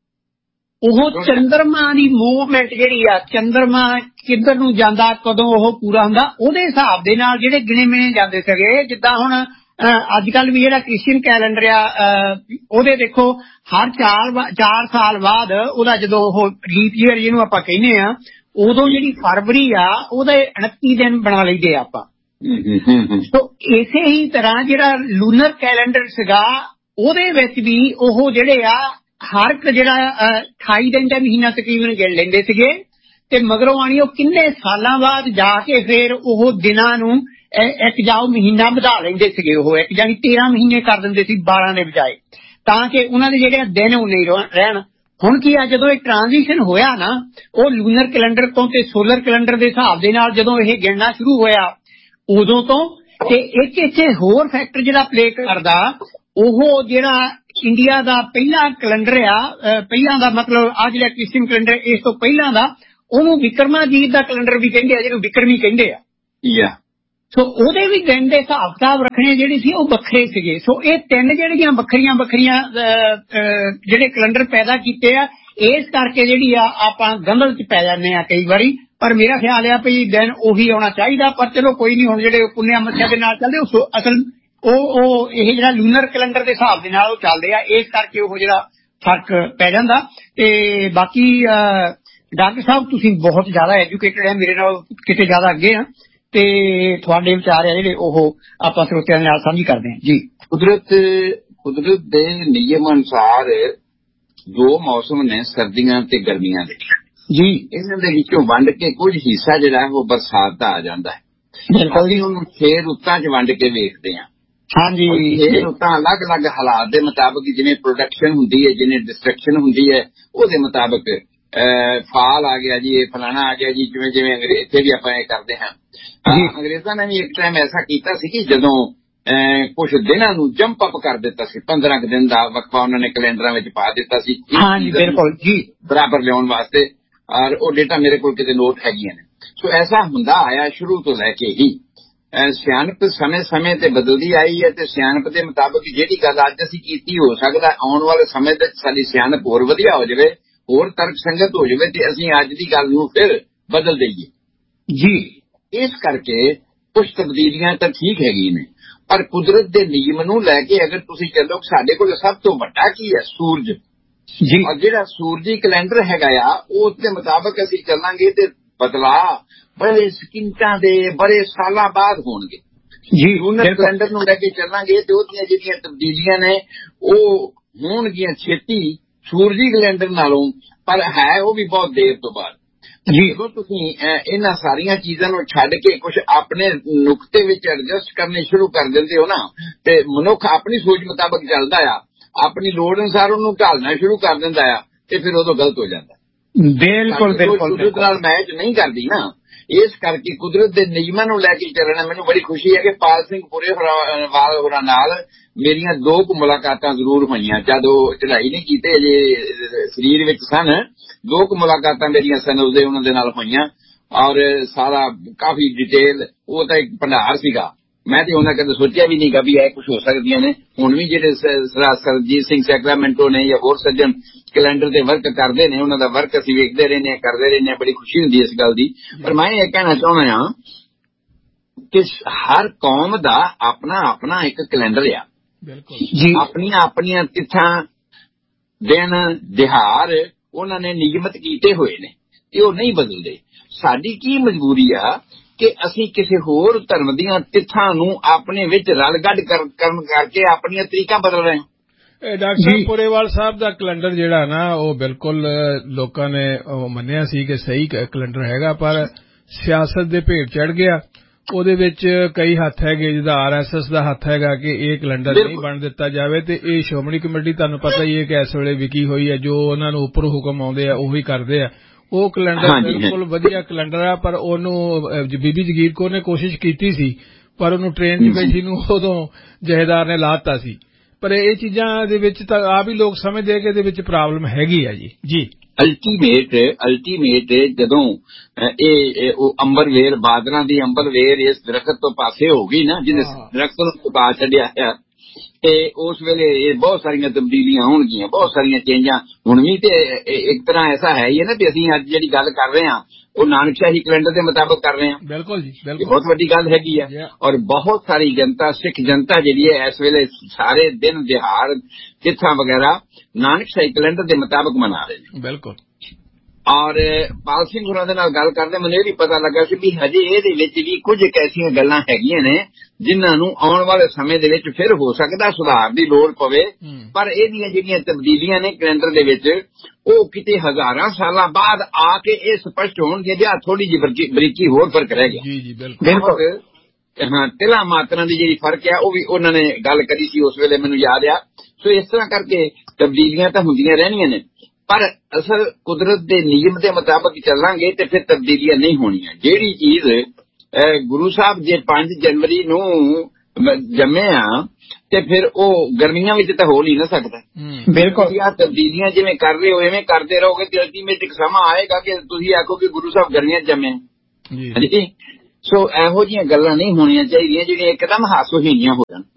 ਉਹ ਚੰਦਰਮਾ ਦੀ ਮੂਵਮੈਂਟ ਜਿਹੜੀ ਆ, ਚੰਦਰਮਾ ਕਿੱਧਰ ਨੂੰ ਜਾਂਦਾ ਕਦੋਂ ਉਹ ਪੂਰਾ ਹੁੰਦਾ ਉਹਦੇ ਹਿਸਾਬ ਦੇ ਨਾਲ ਜਿਹੜੇ ਗਿਣੇ ਮਿਣੇ ਜਾਂਦੇ ਸੀਗੇ। ਜਿੱਦਾਂ ਹੁਣ ਅੱਜ ਕੱਲ ਵੀ ਜਿਹੜਾ ਕ੍ਰਿਸਚੀਅਨ ਕੈਲੰਡਰ ਆ ਉਹਦੇ ਦੇਖੋ ਹਰ 4 ਸਾਲ ਬਾਅਦ ਉਹਦਾ ਜਦੋਂ ਉਹ ਲੀਪ ਈਅਰ ਜਿਹਨੂੰ ਆਪਾਂ ਕਹਿੰਦੇ ਆ ਉਦੋਂ ਜਿਹੜੀ ਫਰਵਰੀ ਆ ਉਹਦੇ 29 ਦਿਨ ਬਣਾ ਲਈਦੇ ਆਪਾਂ। ਸੋ ਇਸੇ ਹੀ ਤਰ੍ਹਾਂ ਜਿਹੜਾ ਲੂਨਰ ਕੈਲੰਡਰ ਸੀਗਾ ਉਹਦੇ ਵਿੱਚ ਵੀ ਉਹ ਜਿਹੜੇ ਆ ਹਰ ਇੱਕ ਜਿਹੜਾ 28 ਦਿਨ ਦਾ ਮਹੀਨਾ ਤਕਰੀਬਨ ਗਿਣ ਲੈਂਦੇ ਸੀਗੇ ਤੇ ਮਗਰੋਂ ਆਣੀ ਉਹ ਕਿੰਨੇ ਸਾਲਾਂ ਬਾਅਦ ਜਾ ਕੇ ਫਿਰ ਉਹ ਦਿਨਾਂ ਨੂੰ ਇੱਕ ਜਾਓ ਮਹੀਨਾ ਵਧਾ ਲੈਂਦੇ ਸੀਗੇ। ਉਹ ਇੱਕ ਜਾਨੀ 13 ਮਹੀਨੇ ਕਰ ਦਿੰਦੇ ਸੀ 12 ਦੇ ਬਜਾਏ, ਤਾਂ ਕਿ ਉਹਨਾਂ ਦੇ ਜਿਹੜੇ ਦਿਨ ਉਹ ਨਹੀਂ ਰਹਿਣ। ਹੁਣ ਕੀ ਆ, ਜਦੋਂ ਇਹ ਟ੍ਰਾਂਜੀਸ਼ਨ ਹੋਇਆ ਨਾ ਉਹ ਲੂਨਰ ਕੈਲੰਡਰ ਤੋਂ ਤੇ ਸੋਲਰ ਕੈਲੰਡਰ ਦੇ ਹਿਸਾਬ ਦੇ ਨਾਲ ਜਦੋਂ ਇਹ ਗਿਣਨਾ ਸ਼ੁਰੂ ਹੋਇਆ ਉਦੋਂ ਤੋਂ, ਤੇ ਇੱਕ ਇੱਥੇ ਹੋਰ ਫੈਕਟਰ ਜਿਹੜਾ ਪਲੇ ਕਰਦਾ ਉਹ ਜਿਹੜਾ ਇੰਡੀਆ ਦਾ ਪਹਿਲਾ ਕੈਲੰਡਰ ਆ, ਪਹਿਲਾਂ ਦਾ ਮਤਲਬ ਆ ਜਿਹੜਾ ਕ੍ਰਿਸਚੀਅਨ ਕੈਲੰਡਰ ਇਸ ਤੋਂ ਪਹਿਲਾਂ ਦਾ, ਉਹਨੂੰ ਵਿਕਰਮਾਜੀਤ ਦਾ ਕੈਲੰਡਰ ਵੀ ਕਹਿੰਦੇ ਆ, ਜਿਹਨੂੰ ਵਿਕਰਮੀ ਕਹਿੰਦੇ ਆ। ਸੋ ਉਹਦੇ ਵੀ ਦਿਨ ਦੇ ਹਿਸਾਬ ਕਿਤਾਬ ਰੱਖਣੇ ਜਿਹੜੇ ਸੀ ਉਹ ਵੱਖਰੇ ਸੀਗੇ। ਸੋ ਇਹ ਤਿੰਨ ਜਿਹੜੀਆਂ ਵੱਖਰੀਆਂ ਜਿਹੜੇ ਕੈਲੰਡਰ ਪੈਦਾ ਕੀਤੇ ਆ, ਇਸ ਕਰਕੇ ਜਿਹੜੀ ਆ ਆਪਾਂ ਗੰਦਲ ਚ ਪੈ ਜਾਂਦੇ ਆ ਕਈ ਵਾਰੀ। ਪਰ ਮੇਰਾ ਖਿਆਲ ਆ ਵੀ ਦਿਨ ਉਹੀ ਆਉਣਾ ਚਾਹੀਦਾ। ਪਰ ਚਲੋ ਕੋਈ ਨਹੀਂ, ਹੁਣ ਜਿਹੜੇ ਪੁੰਨਿਆ ਮੱਸਿਆ ਦੇ ਨਾਲ ਚੱਲਦੇ ਉਹ ਅਸਲ ਉਹ ਇਹ ਜਿਹੜਾ ਲੂਨਰ ਕੈਲੰਡਰ ਦੇ ਹਿਸਾਬ ਦੇ ਨਾਲ ਉਹ ਚੱਲਦੇ ਆ, ਇਸ ਕਰਕੇ ਉਹ ਜਿਹੜਾ ਫਰਕ ਪੈ ਜਾਂਦਾ। ਤੇ ਬਾਕੀ ਡਾਕਟਰ ਸਾਹਿਬ ਤੁਸੀਂ ਬਹੁਤ ਜ਼ਿਆਦਾ ਐਜੂਕੇਟਡ ਹੈ, ਮੇਰੇ ਨਾਲ ਕਿਤੇ ਜ਼ਿਆਦਾ ਅੱਗੇ ਆ, ਤੇ ਤੁਹਾਡੇ ਵਿਚਾਰ ਆ ਜਿਹੜੇ ਉਹ ਆਪਾਂ ਸਰੋਤਿਆਂ ਦੇ ਨਾਲ ਸਾਂਝੀ ਕਰਦੇ ਹਾਂ ਜੀ। ਕੁਦਰਤ ਦੇ ਨਿਯਮ ਅਨੁਸਾਰ 2 ਮੌਸਮ ਨੇ, ਸਰਦੀਆਂ ਤੇ ਗਰਮੀਆਂ ਦੇ ਜੀ। ਇਹਨਾਂ ਦੇ ਵਿੱਚੋਂ ਵੰਡ ਕੇ ਕੁਝ ਹਿੱਸਾ ਜਿਹੜਾ ਉਹ ਬਰਸਾਤ ਦਾ ਆ ਜਾਂਦਾ ਹੈ। ਬਿਲਕੁਲ ਜੀ, ਉਹਨੂੰ 6 ਰੁੱਤਾਂ 'ਚ ਵੰਡ ਕੇ ਵੇਖਦੇ ਹਾਂ। ਹਾਂਜੀ, ਇਹ ਰੁੱਤਾਂ ਅਲੱਗ-ਅਲੱਗ ਹਾਲਾਤ ਦੇ ਮੁਤਾਬਕ, ਜਿਵੇਂ ਪ੍ਰੋਡਕਸ਼ਨ ਹੁੰਦੀ ਹੈ, ਜਿਵੇਂ ਡਿਸਟਰਕਸ਼ਨ ਹੁੰਦੀ ਹੈ, ਉਹਦੇ ਮੁਤਾਬਕ ਫਾਲ ਆ ਗਿਆ ਜੀ, ਇਹ ਫਲਾਣਾ ਆ ਗਿਆ ਜੀ, ਜਿਵੇਂ ਜਿਵੇਂ ਇੱਥੇ ਵੀ ਆਪਾਂ ਇਹ ਕਰਦੇ ਹਾਂ। ਅੰਗਰੇਜ਼ਾਂ ਨੇ ਵੀ ਇੱਕ ਟਾਈਮ ਐਸਾ ਕੀਤਾ ਸੀ ਕਿ ਜਦੋਂ ਕੁਝ ਦਿਨਾਂ ਨੂੰ ਜੰਪ ਅਪ ਕਰ ਦਿੱਤਾ ਸੀ, 15 ਦਿਨ ਦਾ ਵਕਫਾ ਉਹਨਾਂ ਨੇ ਕੈਲੰਡਰਾਂ ਵਿੱਚ ਪਾ ਦਿੱਤਾ ਸੀ ਬਿਲਕੁਲ ਜੀ ਬਰਾਬਰ ਲਿਆਉਣ ਵਾਸਤੇ। ਔਰ ਉਹ ਡੇਟਾ ਮੇਰੇ ਕੋਲ ਕਿਤੇ ਨੋਟ ਹੈਗੀਆਂ ਨੇ। ਸੋ ਐਸਾ ਹੁੰਦਾ ਆਇਆ ਸ਼ੁਰੂ ਤੋਂ ਲੈ ਕੇ ਹੀ। ਸਿਆਣਪ ਸਮੇਂ-ਸਮੇਂ ਤੇ ਬਦਲਦੀ ਆਈ ਹੈ ਤੇ ਸਿਆਣਪ ਦੇ ਮੁਤਾਬਕ ਜਿਹੜੀ ਗੱਲ ਅੱਜ ਅਸੀਂ ਕੀਤੀ, ਹੋ ਸਕਦਾ ਆਉਣ ਵਾਲੇ ਸਮੇਂ ਵਿੱਚ ਸਾਡੀ ਸਿਆਣਪ ਹੋਰ ਵਧੀਆ ਹੋ ਜਾਵੇ, ਹੋਰ ਤਰਕ ਸੰਗਤ ਹੋ ਜਾਵੇ ਤੇ ਅਸੀਂ ਅੱਜ ਦੀ ਗੱਲ ਨੂੰ ਫਿਰ ਬਦਲ ਦਈਏ ਜੀ। ਇਸ ਕਰਕੇ ਕੁਝ ਤਬਦੀਲੀਆਂ ਤਾਂ ਠੀਕ ਹੈਗੀਆਂ ਨੇ, ਪਰ ਕੁਦਰਤ ਦੇ ਨਿਯਮ ਨੂੰ ਲੈ ਕੇ ਅਗਰ ਤੁਸੀਂ ਚੱਲੋ, ਸਾਡੇ ਕੋਲ ਸਭ ਤੋਂ ਵੱਡਾ ਕੀ ਹੈ? ਸੂਰਜ ਜੀ। ਔਰ ਜਿਹੜਾ ਸੂਰਜੀ ਕੈਲੰਡਰ ਹੈਗਾ ਆ ਉਸ ਦੇ ਮੁਤਾਬਕ ਅਸੀਂ ਚੱਲਾਂਗੇ ਤੇ ਬਦਲਾਅ ਬੜੇ ਸਕਿੰਟਾਂ ਦੇ ਬੜੇ ਸਾਲਾਂ ਬਾਅਦ ਹੋਣਗੇ ਜੀ। ਲੂਨਰ ਕੈਲੰਡਰ ਨੂੰ ਲੈ ਕੇ ਚੱਲਾਂਗੇ ਤੇ ਉਹਦੀਆਂ ਜਿਹੜੀਆਂ ਤਬਦੀਲੀਆਂ ਨੇ ਉਹ ਹੋਣਗੀਆਂ ਛੇਤੀ ਸੂਰਜੀ ਕੈਲੰਡਰ ਨਾਲੋਂ, ਪਰ ਹੈ ਉਹ ਵੀ ਬਹੁਤ ਦੇਰ ਤੋਂ ਬਾਅਦ ਜੀ। ਜਦੋਂ ਤੁਸੀਂ ਇਹਨਾਂ ਸਾਰੀਆਂ ਚੀਜ਼ਾਂ ਨੂੰ ਛੱਡ ਕੇ ਕੁਝ ਆਪਣੇ ਨੁਕਤੇ ਵਿੱਚ ਐਡਜਸਟ ਕਰਨੇ ਸ਼ੁਰੂ ਕਰ ਦਿੰਦੇ ਹੋ ਨਾ, ਤੇ ਮਨੁੱਖ ਆਪਣੀ ਸੋਚ ਮੁਤਾਬਕ ਚੱਲਦਾ ਆ, ਆਪਣੀ ਲੋੜ ਅਨੁਸਾਰ ਉਹਨੂੰ ਢਾਲਣਾ ਸ਼ੁਰੂ ਕਰ ਦਿੰਦਾ ਆ, ਤੇ ਫਿਰ ਉਦੋਂ ਗਲਤ ਹੋ ਜਾਂਦਾ। ਬਿਲਕੁਲ ਬਿਲਕੁਲ ਨਾਲ ਮੈਚ ਨਹੀਂ ਕਰਦੀ ਨਾ। ਇਸ ਕਰਕੇ ਕੁਦਰਤ ਦੇ ਨਿਯਮਾਂ ਨੂੰ ਲੈ ਕੇ ਚੱਲਣਾ। ਮੈਨੂੰ ਬੜੀ ਖੁਸ਼ੀ ਹੈ ਕਿ ਪਾਲ ਸਿੰਘ ਪੁਰੇਵਾਲ ਹੋਰਾਂ ਨਾਲ ਮੇਰੀਆਂ 2 ਕੁ ਮੁਲਾਕਾਤਾਂ ਜ਼ਰੂਰ ਹੋਈਆਂ। ਜਦ ਉਹ ਚੜ੍ਹਾਈ ਨਹੀਂ ਕੀਤੇ ਅਜੇ ਸਰੀਰ ਵਿੱਚ ਸਨ, 2 ਕੁ ਮੁਲਾਕਾਤਾਂ ਮੇਰੀਆਂ ਸਨ ਉਹਦੇ ਉਹਨਾਂ ਦੇ ਨਾਲ ਹੋਈਆਂ ਔਰ ਸਾਰਾ ਕਾਫੀ ਡਿਟੇਲ। ਉਹ ਤਾਂ ਇੱਕ ਭੰਡਾਰ ਸੀਗਾ। ਮੈਂ ਤੇ ਉਹਨਾਂ ਕਦੇ ਸੋਚਿਆ ਵੀ ਨਹੀਂ ਵੀ ਇਹ ਕੁਝ ਹੋ ਸਕਦੀਆਂ ਨੇ। ਹੁਣ ਵੀ ਜਿਹੜੇ ਸਰਜੀਤ ਸਿੰਘ ਸੈਕਰਾਮੈਂਟੋ ਨੇ ਜਾਂ ਹੋਰ ਸੱਜਣ ਕੈਲੰਡਰ ਤੇ ਵਰਕ ਕਰਦੇ ਨੇ, ਉਹਨਾਂ ਦਾ ਵਰਕ ਅਸੀਂ ਵੇਖਦੇ ਰਹਿੰਦੇ ਹਾਂ, ਕਰਦੇ ਰਹਿੰਦੇ ਹਾਂ। ਬੜੀ ਖੁਸ਼ੀ ਹੁੰਦੀ ਇਸ ਗੱਲ ਦੀ। ਪਰ ਮੈਂ ਇਹ ਕਹਿਣਾ ਚਾਹੁੰਦਾ ਹਾਂ ਕਿ ਹਰ ਕੌਮ ਦਾ ਆਪਣਾ ਆਪਣਾ ਇੱਕ ਕੈਲੰਡਰ ਆ। ਆਪਣੀਆਂ ਆਪਣੀਆਂ ਤਿੱਥਾਂ, ਦਿਨ, ਦਿਹਾੜ ਉਹਨਾਂ ਨੇ ਨਿਯਮਤ ਕੀਤੇ ਹੋਏ ਨੇ ਤੇ ਉਹ ਨਹੀਂ ਬਦਲਦੇ। ਸਾਡੀ ਕੀ ਮਜਬੂਰੀ ਆ ਕਿ ਅਸੀਂ ਕਿਸੇ ਹੋਰ ਧਰਮ ਦੀਆਂ ਤਿੱਥਾਂ ਨੂੰ ਆਪਣੇ ਵਿੱਚ ਰਲ ਗੱਡ ਕਰਨ ਕਰਕੇ ਆਪਣੀਆਂ ਤਰੀਕਾਂ ਬਦਲ ਰਹੇ ਹਾਂ। ਡਾਕਟਰ ਸਾਹਿਬ ਪੁਰੇਵਾਲ ਸਾਹਿਬ ਦਾ ਕੈਲੰਡਰ ਜਿਹੜਾ ਨਾ ਉਹ ਬਿਲਕੁਲ ਲੋਕਾਂ ਨੇ ਮੰਨਿਆ ਸੀ ਕਿ ਸਹੀ ਕੈਲੰਡਰ ਹੈਗਾ, ਪਰ ਸਿਆਸਤ ਦੇ ਭੇਟ ਚੜ ਗਿਆ। ਉਹਦੇ ਵਿੱਚ ਕਈ ਹੱਥ ਹੈਗੇ, ਜਿਹਦਾ RSS ਦਾ ਹੱਥ ਹੈਗਾ ਕਿ ਇਹ ਕੈਲੰਡਰ ਨਹੀਂ ਬਣ ਦਿੱਤਾ ਜਾਵੇ। ਤੇ ਇਹ ਸ਼੍ਰੋਮਣੀ ਕਮੇਟੀ ਤੁਹਾਨੂੰ ਪਤਾ ਹੀ ਹੈ ਕਿ ਇਸ ਵੇਲੇ ਵਿਕੀ ਹੋਈ ਹੈ, ਜੋ ਉਹਨਾਂ ਨੂੰ ਉੱਪਰੋਂ ਹੁਕਮ ਆਉਂਦੇ ਆ ਉਹੀ ਕਰਦੇ ਆ। ਉਹ ਕੈਲੰਡਰ ਬਿਲਕੁਲ ਵਧੀਆ ਕੈਲੰਡਰ ਆ, ਪਰ ਉਹਨੂੰ ਬੀਬੀ ਜਗੀਰ ਕੌਰ ਨੇ ਕੋਸ਼ਿਸ਼ ਕੀਤੀ ਸੀ, ਪਰ ਉਹਨੂੰ ਟ੍ਰੇਨ 'ਚ ਬੈਠੀ ਨੂੰ ਉਦੋਂ ਜਹੇਦਾਰ ਨੇ ਲਾ ਦਿੱਤਾ ਸੀ। ਪਰ ਇਹ ਚੀਜ਼ਾਂ ਦੇ ਵਿੱਚ ਤਾਂ ਆਪ ਹੀ ਲੋਕ ਸਮਝਦੇ ਕਿ ਇਹਦੇ ਵਿੱਚ ਪ੍ਰੋਬਲਮ ਹੈਗੀ ਆ ਜੀ। ਅਲਟੀਮੇਟ ਜਦੋਂ ਉਹ ਅੰਬਰਵੇਲ ਬਾਦਲਾਂ ਦੀ ਅੰਬਰਵੇਲ ਇਸ ਦਰਖਤ ਤੋਂ ਪਾਸੇ ਹੋ ਗਈ ਨਾ, ਜਿਹਨੇ ਦਰਖਤ ਨੂੰ ਸੁਕਾ ਛੱਡਿਆ ਹੈ, ਤੇ ਉਸ ਵੇਲੇ ਇਹ ਬਹੁਤ ਸਾਰੀਆਂ ਤਬਦੀਲੀਆਂ ਹੋਣਗੀਆਂ, ਬਹੁਤ ਸਾਰੀਆਂ ਚੇਂਜਾਂ। ਹੁਣ ਵੀ ਤੇ ਇੱਕ ਤਰ੍ਹਾਂ ਐਸਾ ਹੈ ਹੀ ਹੈ ਨਾ ਕਿ ਅਸੀਂ ਅੱਜ ਜਿਹੜੀ ਗੱਲ ਕਰ ਰਹੇ ਹਾਂ ਉਹ ਨਾਨਕਸ਼ਾਹੀ ਕੈਲੰਡਰ ਦੇ ਮੁਤਾਬਕ ਕਰ ਰਹੇ ਹਾਂ। ਬਿਲਕੁਲ ਜੀ, ਬਹੁਤ ਵੱਡੀ ਗੱਲ ਹੈਗੀ ਹੈ। ਔਰ ਬਹੁਤ ਸਾਰੀ ਜਨਤਾ, ਸਿੱਖ ਜਨਤਾ ਜਿਹੜੀ ਹੈ ਇਸ ਵੇਲੇ ਸਾਰੇ ਦਿਨ ਦਿਹਾੜ ਤਿੱਥਾਂ ਵਗੈਰਾ ਨਾਨਕਸ਼ਾਹੀ ਕੈਲੰਡਰ ਦੇ ਮੁਤਾਬਕ ਮਨਾ ਰਹੇ ਨੇ। ਬਿਲਕੁਲ। ਔਰ ਪਾਲ ਸਿੰਘ ਹੋਰਾਂ ਦੇ ਨਾਲ ਗੱਲ ਕਰਦੇ ਮੈਨੂੰ ਇਹ ਵੀ ਪਤਾ ਲੱਗਾ ਸੀ ਵੀ ਹਜੇ ਇਹਦੇ ਵਿੱਚ ਵੀ ਕੁਝ ਐਸੀਆਂ ਗੱਲਾਂ ਹੈਗੀਆਂ ਨੇ ਜਿਨ੍ਹਾਂ ਨੂੰ ਆਉਣ ਵਾਲੇ ਸਮੇਂ ਦੇ ਵਿੱਚ ਫਿਰ ਹੋ ਸਕਦਾ ਸੁਧਾਰ ਦੀ ਲੋੜ ਪਵੇ। ਪਰ ਇਹਦੀਆਂ ਜਿਹੜੀਆਂ ਤਬਦੀਲੀਆਂ ਨੇ ਕੈਲੰਡਰ ਦੇ ਵਿੱਚ ਉਹ ਕਿਤੇ ਹਜ਼ਾਰਾਂ ਸਾਲਾਂ ਬਾਅਦ ਆ ਕੇ ਇਹ ਸਪਸ਼ਟ ਹੋਣਗੇ ਜਾਂ ਥੋੜੀ ਜਿਹੀ ਬਰੀਕੀ ਹੋਰ ਫਰਕ ਰਹਿ ਗਿਆ। ਬਿਲਕੁਲ। ਹਾਂ, ਤਿਲਾਂ ਮਾਤਰਾਂ ਦੀ ਜਿਹੜੀ ਫਰਕ ਆ ਉਹ ਵੀ ਉਹਨਾਂ ਨੇ ਗੱਲ ਕਰੀ ਸੀ ਉਸ ਵੇਲੇ, ਮੈਨੂੰ ਯਾਦ ਆ। ਸੋ ਇਸ ਤਰ੍ਹਾਂ ਕਰਕੇ ਤਬਦੀਲੀਆਂ ਤਾਂ ਹੁੰਦੀਆਂ ਰਹਿਣੀਆਂ ਨੇ, ਪਰ ਅਸਲ ਕੁਦਰਤ ਦੇ ਨਿਯਮ ਦੇ ਮੁਤਾਬਕ ਚੱਲਾਂਗੇ ਤੇ ਫਿਰ ਤਬਦੀਲੀਆਂ ਨਹੀਂ ਹੋਣੀਆਂ। ਜਿਹੜੀ ਚੀਜ਼ ਗੁਰੂ ਸਾਹਿਬ ਜੇ 5 ਜਨਵਰੀ ਨੂੰ ਜੰਮੇ ਆ ਤੇ ਫਿਰ ਉਹ ਗਰਮੀਆਂ ਵਿੱਚ ਤਾਂ ਹੋ ਨਹੀਂ ਨਾ ਸਕਦਾ। ਬਿਲਕੁਲ। ਤਬਦੀਲੀਆਂ ਜਿਵੇਂ ਕਰ ਰਹੇ ਹੋ ਇਵੇਂ ਕਰਦੇ ਰਹੋਗੇ ਤੇ ਅਲਟੀਮੇਟ ਇੱਕ ਸਮਾਂ ਆਏਗਾ ਕਿ ਤੁਸੀਂ ਆਖੋ ਕਿ ਗੁਰੂ ਸਾਹਿਬ ਗਰਮੀਆਂ ਜੰਮੇ। ਹਾਂਜੀ। ਸੋ ਇਹੋ ਜਿਹੀਆਂ ਗੱਲਾਂ ਨਹੀਂ ਹੋਣੀਆਂ ਚਾਹੀਦੀਆਂ ਜਿਹੜੀਆਂ ਇੱਕਦਮ ਹਾਸੋਹੀਣੀਆਂ ਹੋ ਜਾਣ।